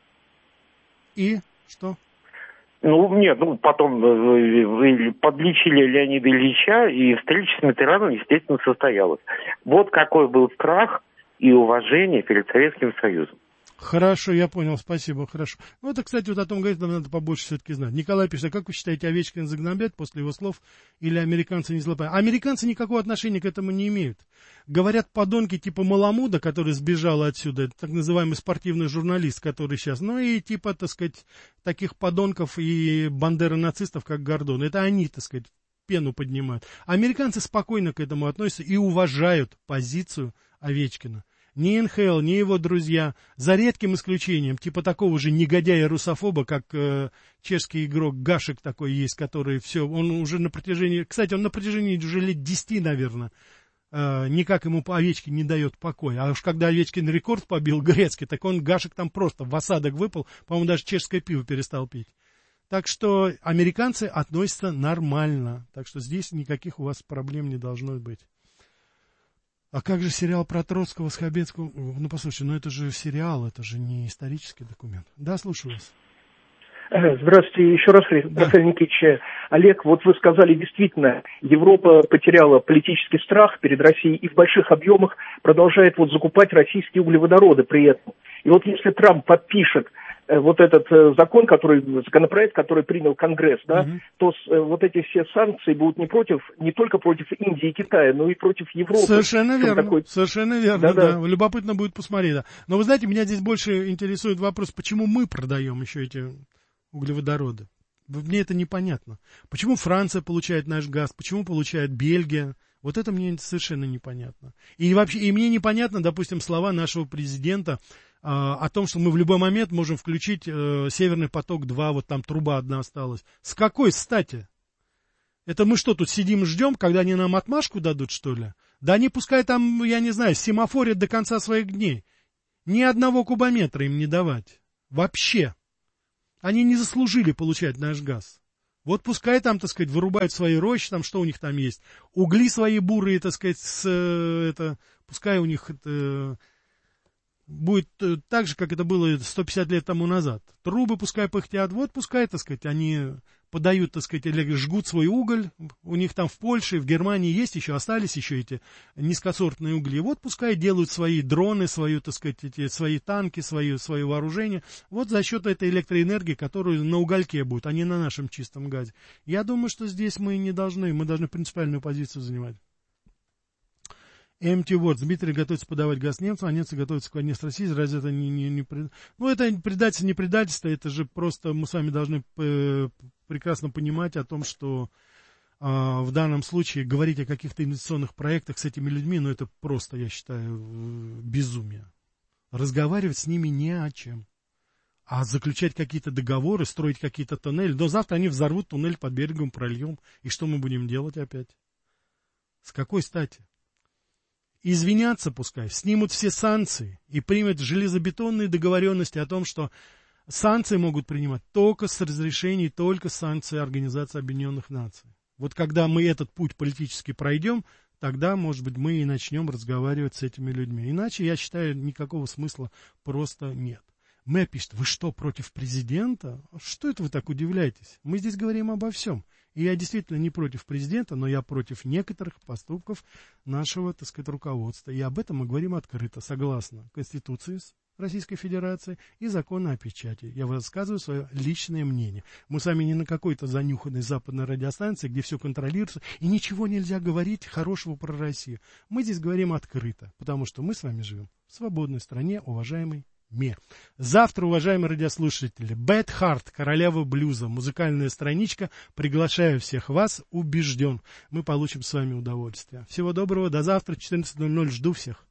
И что? Ну, нет, ну, потом подлечили Леонида Ильича, и встреча с Миттераном, естественно, состоялась. Вот какой был страх и уважение перед Советским Союзом. Хорошо, я понял, спасибо, хорошо. Ну, это, кстати, вот о том говорит, нам надо побольше все-таки знать. Николай пишет, а как вы считаете, Овечкин загнобят после его слов или американцы не злопают? Американцы никакого отношения к этому не имеют. Говорят подонки типа Маламуда, который сбежал отсюда, это так называемый спортивный журналист, который сейчас, ну и типа, так сказать, таких подонков и бандеро-нацистов, как Гордон. Это они, так сказать, пену поднимают. Американцы спокойно к этому относятся и уважают позицию Овечкина. Ни эн ха эл, ни его друзья, за редким исключением, типа такого же негодяя-русофоба, как э, чешский игрок Гашек такой есть, который все, он уже на протяжении, кстати, он на протяжении уже лет десяти, наверное, э, никак ему Овечкин не дает покоя. А уж когда Овечкин рекорд побил грецкий, так он, Гашек там просто в осадок выпал, по-моему, даже чешское пиво перестал пить. Так что американцы относятся нормально, так что здесь никаких у вас проблем не должно быть. А как же сериал про Троцкого с Хабенского? Ну, послушай, ну это же сериал, это же не исторический документ. Да, слушаю вас. Здравствуйте еще раз, Рафаэль да. Никитич. Олег, вот вы сказали, действительно, Европа потеряла политический страх перед Россией и в больших объемах продолжает вот закупать российские углеводороды при этом. И вот если Трамп подпишет вот этот закон, который, законопроект, который принял Конгресс, да, угу. то вот эти все санкции будут не против, не только против Индии и Китая, но и против Европы. Совершенно верно, такой... совершенно верно, да, да. да. Любопытно будет посмотреть, да. Но вы знаете, меня здесь больше интересует вопрос, почему мы продаем еще эти углеводороды. Мне это непонятно. Почему Франция получает наш газ, почему получает Бельгия? Вот это мне совершенно непонятно. И вообще, и мне непонятно, допустим, слова нашего президента а, о том, что мы в любой момент можем включить а, Северный поток-два, вот там труба одна осталась. С какой стати? Это мы что, тут сидим и ждем, когда они нам отмашку дадут, что ли? Да они пускай там, я не знаю, семафорят до конца своих дней. Ни одного кубометра им не давать. Вообще. Они не заслужили получать наш газ. Вот пускай там, так сказать, вырубают свои рощи, там что у них там есть. Угли свои бурые, так сказать, с, это, пускай у них это будет так же, как это было сто пятьдесят лет тому назад. Трубы пускай пыхтят, вот пускай, так сказать, они подают, так сказать, или жгут свой уголь. У них там в Польше, в Германии есть еще, остались еще эти низкосортные угли. Вот пускай делают свои дроны, свою, так сказать, эти, свои танки, свое, свое вооружение. Вот за счет этой электроэнергии, которую на угольке будет, а не на нашем чистом газе. Я думаю, что здесь мы не должны, мы должны принципиальную позицию занимать. эм ти Words. Дмитрий готовится подавать газ немцам, а немцы готовятся к войне с Россией. Разве это не... не, не пред... Ну, это предательство, не предательство, это же просто мы с вами должны э, прекрасно понимать о том, что э, в данном случае говорить о каких-то инвестиционных проектах с этими людьми, ну, это просто, я считаю, э, безумие. Разговаривать с ними не о чем. А заключать какие-то договоры, строить какие-то тоннели. Но завтра они взорвут туннель под берегом, прольем. И что мы будем делать опять? С какой стати? Извиняться пускай, снимут все санкции и примут железобетонные договоренности о том, что санкции могут принимать только с разрешений, только с санкций Организации Объединенных Наций. Вот когда мы этот путь политически пройдем, тогда, может быть, мы и начнем разговаривать с этими людьми. Иначе, я считаю, никакого смысла просто нет. Мэ пишет, вы что, против президента? Что это вы так удивляетесь? Мы здесь говорим обо всем. И я действительно не против президента, но я против некоторых поступков нашего, так сказать, руководства. И об этом мы говорим открыто, согласно Конституции Российской Федерации и закону о печати. Я высказываю свое личное мнение. Мы с вами не на какой-то занюханной западной радиостанции, где все контролируется, и ничего нельзя говорить хорошего про Россию. Мы здесь говорим открыто, потому что мы с вами живем в свободной стране, уважаемый мир. Завтра, уважаемые радиослушатели, Bad Heart, королева блюза, музыкальная страничка. Приглашаю всех вас, убежден. Мы получим с вами удовольствие. Всего доброго, до завтра, четырнадцать ноль ноль, жду всех.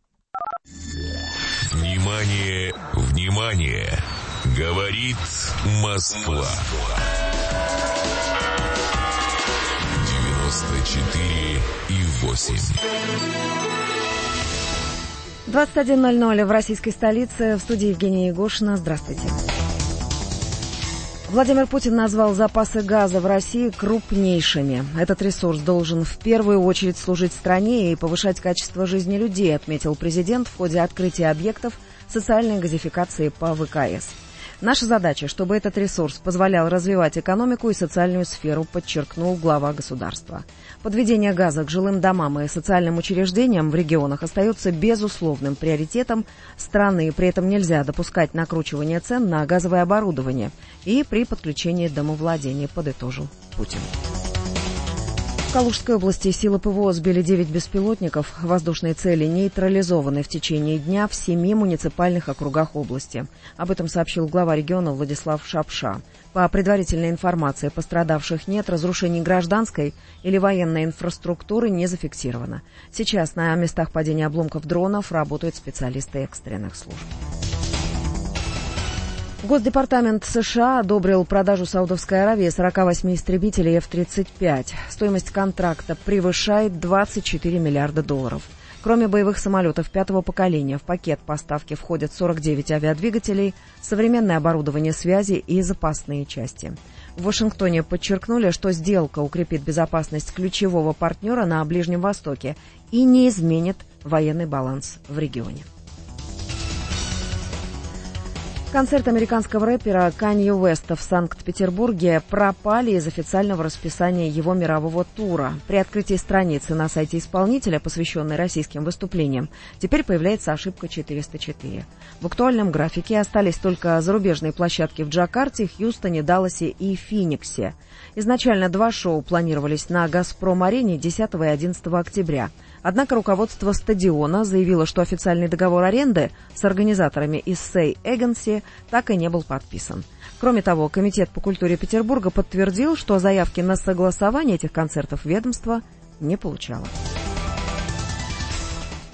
Внимание, внимание! Говорит Москва. девяносто четыре и восемь. двадцать один ноль ноль в российской столице. В студии Евгения Егошина. Здравствуйте. Владимир Путин назвал запасы газа в России крупнейшими. Этот ресурс должен в первую очередь служить стране и повышать качество жизни людей, отметил президент в ходе открытия объектов социальной газификации по вэ ка эс. Наша задача, чтобы этот ресурс позволял развивать экономику и социальную сферу, подчеркнул глава государства. Подведение газа к жилым домам и социальным учреждениям в регионах остается безусловным приоритетом страны. При этом нельзя допускать накручивание цен на газовое оборудование и при подключении домовладения, подытожил Путин. В Калужской области силы ПВО сбили девять беспилотников. Воздушные цели нейтрализованы в течение дня в семи муниципальных округах области. Об этом сообщил глава региона Владислав Шапша. По предварительной информации, пострадавших нет, разрушений гражданской или военной инфраструктуры не зафиксировано. Сейчас на местах падения обломков дронов работают специалисты экстренных служб. Госдепартамент США одобрил продажу Саудовской Аравии сорок восемь истребителей эф тридцать пять. Стоимость контракта превышает двадцать четыре миллиарда долларов. Кроме боевых самолетов пятого поколения, в пакет поставки входят сорок девять авиадвигателей, современное оборудование связи и запасные части. В Вашингтоне подчеркнули, что сделка укрепит безопасность ключевого партнера на Ближнем Востоке и не изменит военный баланс в регионе. Концерт американского рэпера Канье Уэста в Санкт-Петербурге пропали из официального расписания его мирового тура. При открытии страницы на сайте исполнителя, посвященной российским выступлениям, теперь появляется ошибка четыреста четыре. В актуальном графике остались только зарубежные площадки в Джакарте, Хьюстоне, Далласе и Финиксе. Изначально два шоу планировались на «Газпром-арене» десятого и одиннадцатого октября. Однако руководство стадиона заявило, что официальный договор аренды с организаторами из Say Agency так и не был подписан. Кроме того, Комитет по культуре Петербурга подтвердил, что заявки на согласование этих концертов ведомство не получало.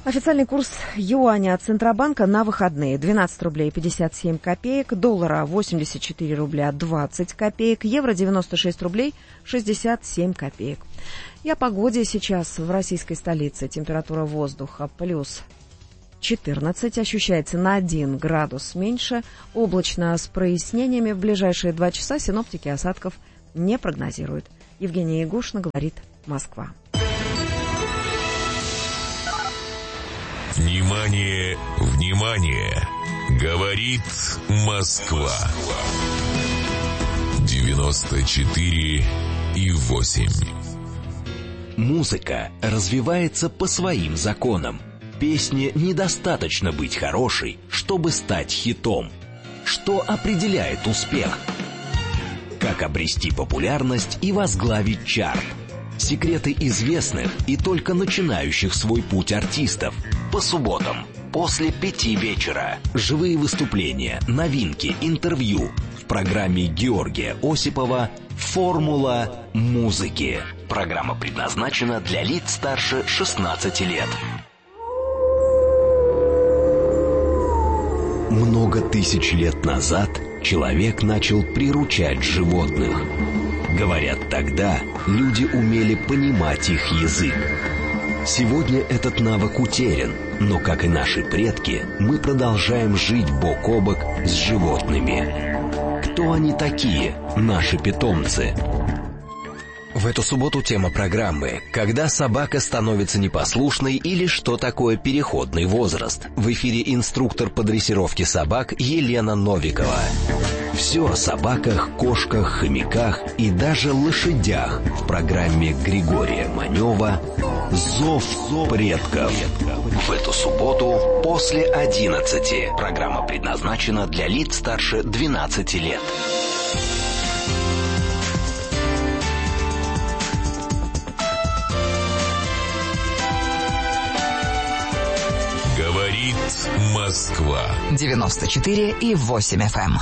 Официальный курс юаня от Центробанка на выходные: двенадцать рублей пятьдесят семь копеек, доллара восемьдесят четыре рубля двадцать копеек, евро девяносто шесть рублей шестьдесят семь копеек. И о погоде сейчас в российской столице. Температура воздуха плюс четырнадцать, ощущается на один градус меньше, облачно с прояснениями. В ближайшие два часа синоптики осадков не прогнозируют. Евгения Ягушина, говорит Москва. Внимание, внимание! Говорит Москва. девяносто четыре и восемь. Музыка развивается по своим законам. Песне недостаточно быть хорошей, чтобы стать хитом. Что определяет успех? Как обрести популярность и возглавить чарт? Секреты известных и только начинающих свой путь артистов. По субботам после пяти вечера. Живые выступления, новинки, интервью в программе Георгия Осипова «Формула музыки». Программа предназначена для лиц старше шестнадцати лет. Много тысяч лет назад человек начал приручать животных. Говорят, тогда люди умели понимать их язык. Сегодня этот навык утерян, но, как и наши предки, мы продолжаем жить бок о бок с животными. Кто они такие, наши питомцы? В эту субботу тема программы «Когда собака становится непослушной» или «Что такое переходный возраст?». В эфире инструктор по дрессировке собак Елена Новикова. Все о собаках, кошках, хомяках и даже лошадях в программе Григория Манева «Зов предков». В эту субботу после одиннадцати. Программа предназначена для лиц старше двенадцати лет. Говорит Москва. девяносто четыре и восемь эф эм.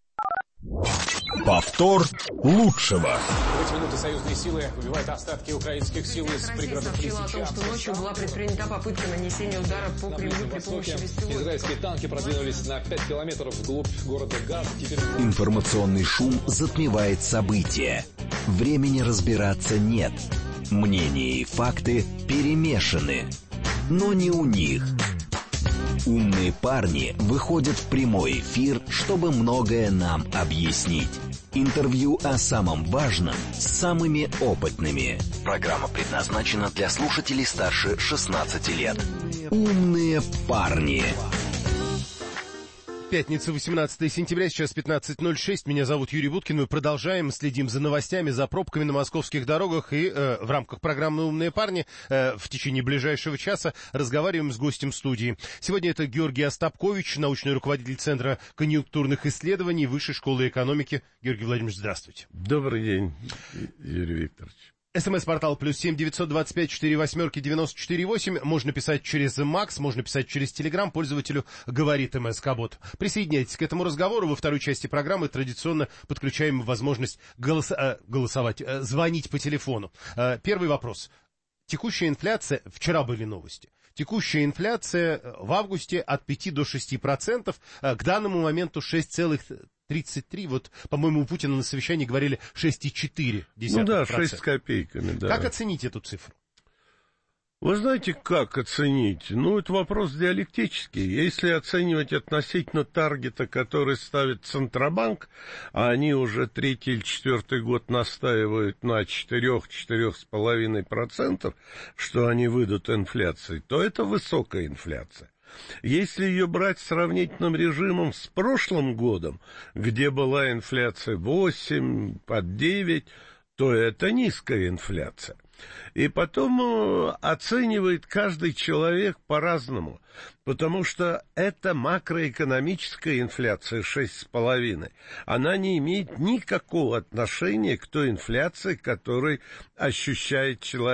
Повтор лучшего. В эти минуты союзные силы выбивают остатки украинских сил из пригородов Лисича. О том, что ночью была предпринята попытка нанесения удара по Кремлю при помощи беспилотников. Израильские танки продвинулись на пять километров вглубь города Газ. Теперь... Информационный шум затмевает события. Времени разбираться нет. Мнения и факты перемешаны. Но не у них. Умные парни выходят в прямой эфир, чтобы многое нам объяснить. Интервью о самом важном с самыми опытными. Программа предназначена для слушателей старше шестнадцати лет. Умные парни. Пятница, восемнадцатое сентября, сейчас пятнадцать ноль шесть. Меня зовут Юрий Буткин. Мы продолжаем, следим за новостями, за пробками на московских дорогах. И э, в рамках программы «Умные парни» э, в течение ближайшего часа разговариваем с гостем студии. Сегодня это Георгий Остапкович, научный руководитель Центра конъюнктурных исследований Высшей школы экономики. Георгий Владимирович, здравствуйте. Добрый день, Юрий Викторович. СМС-портал плюс семь девятьсот двадцать пять четыре восьмерки девяносто четыре восемь. Можно писать через Макс, можно писать через Телеграм. Пользователю говорит МСК-бот. Присоединяйтесь к этому разговору. Во второй части программы традиционно подключаем возможность голос... э, голосовать, э, звонить по телефону. Э, первый вопрос. Текущая инфляция, вчера были новости. Текущая инфляция в августе от пяти до шести процентов, к данному моменту шесть целых тридцать три. Вот, по-моему, у Путина на совещании говорили шесть целых четыре десятых. Ну да, шесть с копейками, да. Как оценить эту цифру? Вы знаете, как оценить? Ну, это вопрос диалектический. Если оценивать относительно таргета, который ставит Центробанк, а они уже третий или четвертый год настаивают на четыре-четыре с половиной процентов, что они выйдут инфляцией, то это высокая инфляция. Если ее брать сравнительным режимом с прошлым годом, где была инфляция восемь, под девять, то это низкая инфляция. И потом оценивает каждый человек по-разному, потому что эта макроэкономическая инфляция шесть с половиной, она не имеет никакого отношения к той инфляции, которую ощущает человек.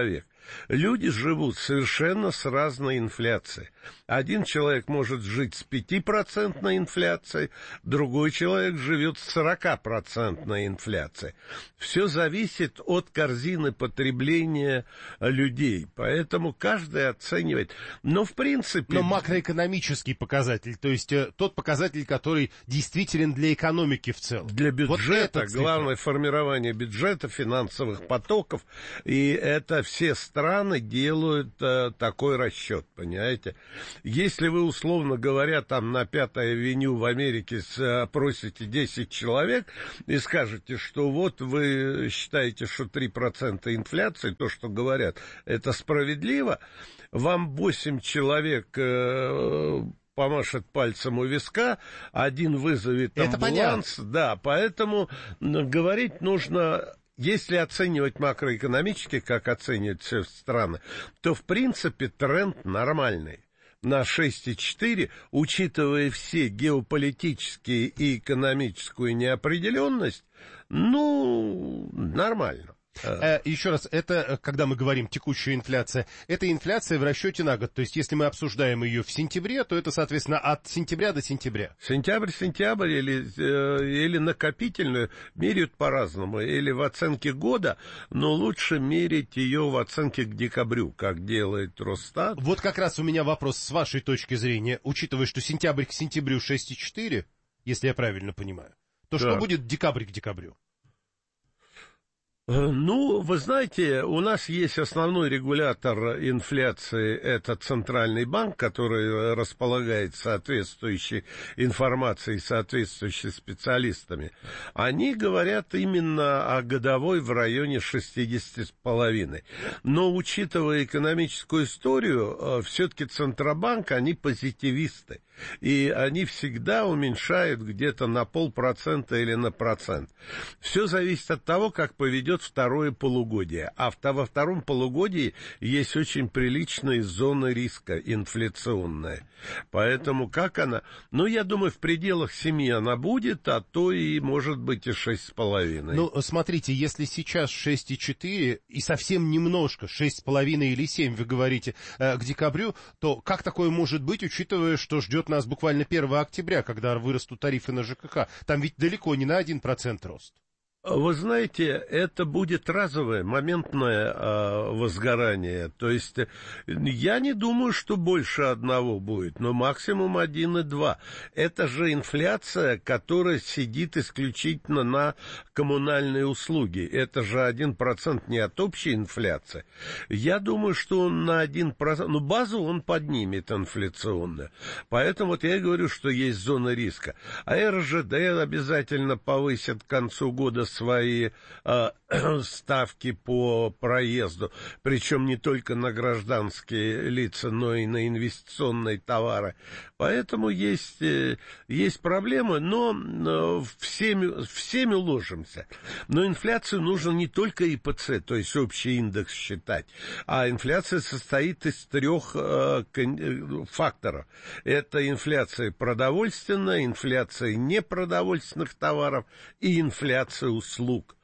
Люди живут совершенно с разной инфляцией. Один человек может жить с пятипроцентной инфляцией, другой человек живет с сорокапроцентной инфляцией. Все зависит от корзины потребления людей, поэтому каждый оценивает. Но в принципе... Но макроэкономический показатель, то есть э, тот показатель, который действителен для экономики в целом. Для бюджета, вот главное формирование бюджета, финансовых потоков, и это все страны делают э, такой расчет, понимаете. Если вы, условно говоря, там на Пятой авеню в Америке опросите десять человек и скажете, что вот вы считаете, что три процента инфляции, то, что говорят, это справедливо, вам восемь человек... Э, помашет пальцем у виска, один вызовет амбуланс. Да, поэтому говорить нужно... Если оценивать макроэкономически, как оценивают все страны, то, в принципе, тренд нормальный. На шесть и четыре, учитывая все геополитические и экономическую неопределенность, ну, нормально. Э, еще раз, это, когда мы говорим текущая инфляция, это инфляция в расчете на год. То есть, если мы обсуждаем ее в сентябре, то это, соответственно, от сентября до сентября. Сентябрь-сентябрь или, э, или накопительную меряют по-разному. Или в оценке года, но лучше мерить ее в оценке к декабрю, как делает Росстат. Вот как раз у меня вопрос с вашей точки зрения. Учитывая, что сентябрь к сентябрю шесть и четыре, если я правильно понимаю, то да. Что будет декабрь к декабрю? Ну, вы знаете, у нас есть основной регулятор инфляции, это Центральный банк, который располагает соответствующей информацией, соответствующими специалистами. Они говорят именно о годовой в районе шестьдесят с половиной. Но, учитывая экономическую историю, все-таки Центробанк, они позитивисты. И они всегда уменьшают где-то на полпроцента или на процент. Все зависит от того, как поведет второе полугодие. А во втором полугодии есть очень приличная зона риска инфляционная. Поэтому как она... Ну, я думаю, в пределах семи она будет, а то и, может быть, и шесть с половиной. Ну, смотрите, если сейчас шесть и четыре, и совсем немножко, шесть с половиной или семь, вы говорите, э, к декабрю, то как такое может быть, учитывая, что ждет нас буквально первого октября, когда вырастут тарифы на ЖКХ? Там ведь далеко не на один процент рост. Вы знаете, это будет разовое, моментное э, возгорание. То есть я не думаю, что больше одного будет, но максимум один и два. Это же инфляция, которая сидит исключительно на коммунальные услуги. Это же один процент не от общей инфляции. Я думаю, что он на один процент, ну, базу он поднимет инфляционно. Поэтому вот я и говорю, что есть зона риска. А эр жэ дэ обязательно повысит к концу года свои э, ставки по проезду, причем не только на гражданские лица, но и на инвестиционные товары. Поэтому есть, э, есть проблемы, но э, всеми, всеми уложимся. Но инфляцию нужно не только и пэ цэ, то есть общий индекс считать, а инфляция состоит из трех э, факторов. Это инфляция продовольственная, инфляция непродовольственных товаров и инфляция услуг.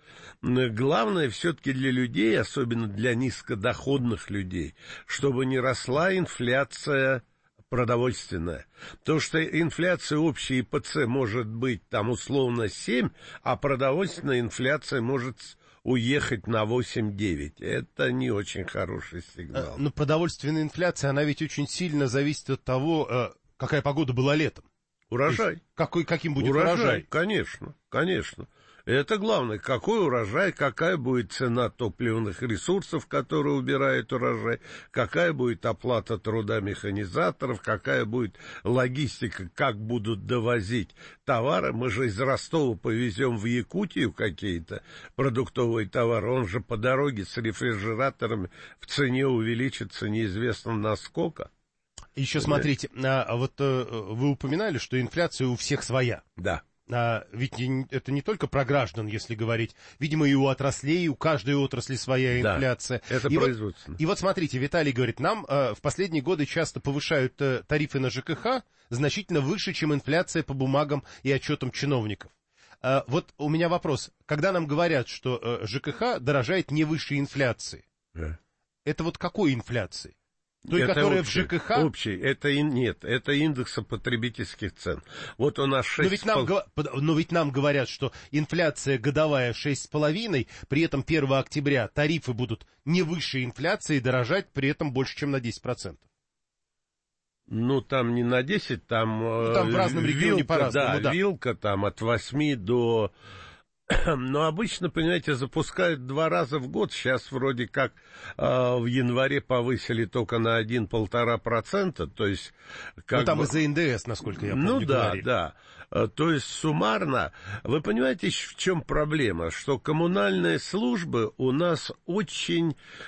Главное все-таки для людей, особенно для низкодоходных людей, чтобы не росла инфляция продовольственная. То, что инфляция общей и пэ цэ может быть там условно семь, а продовольственная инфляция может уехать на восемь-девять. Это не очень хороший сигнал. Но продовольственная инфляция, она ведь очень сильно зависит от того, какая погода была летом. Урожай. Какой, каким будет урожай? урожай? Конечно, конечно. Это главное, какой урожай, какая будет цена топливных ресурсов, которые убирают урожай, какая будет оплата труда механизаторов, какая будет логистика, как будут довозить товары. Мы же из Ростова повезем в Якутию какие-то продуктовые товары, он же по дороге с рефрижераторами в цене увеличится неизвестно насколько. Еще смотрите, а вот вы упоминали, что инфляция у всех своя. Да. А, ведь это не только про граждан, если говорить. Видимо, и у отраслей, и у каждой отрасли своя инфляция. Да, это и производственно. Вот, и вот смотрите, Виталий говорит, нам а, в последние годы часто повышают а, тарифы на ЖКХ значительно выше, чем инфляция по бумагам и отчетам чиновников. А, вот у меня вопрос. Когда нам говорят, что а, ЖКХ дорожает не выше инфляции, да. Это вот какой инфляции? Той, это которая общий, в ЖКХ? Общий. Это и, нет, это индекса потребительских цен. Вот у нас шесть... Но ведь, нам, но ведь нам говорят, что инфляция годовая шесть с половиной, при этом первого октября тарифы будут не выше инфляции, дорожать при этом больше, чем на десять процентов. Ну, там не на десять, там... Ну, там в разном регионе по-разному, да, да. Вилка там от восьми до... Но обычно, понимаете, запускают два раза в год. Сейчас вроде как э, в январе повысили только на один-полтора процента. То есть... Как ну, там бы... из-за эн дэ эс, насколько я помню, Ну, да, говорили. да. То есть суммарно, вы понимаете, в чем проблема? Что коммунальные службы у нас очень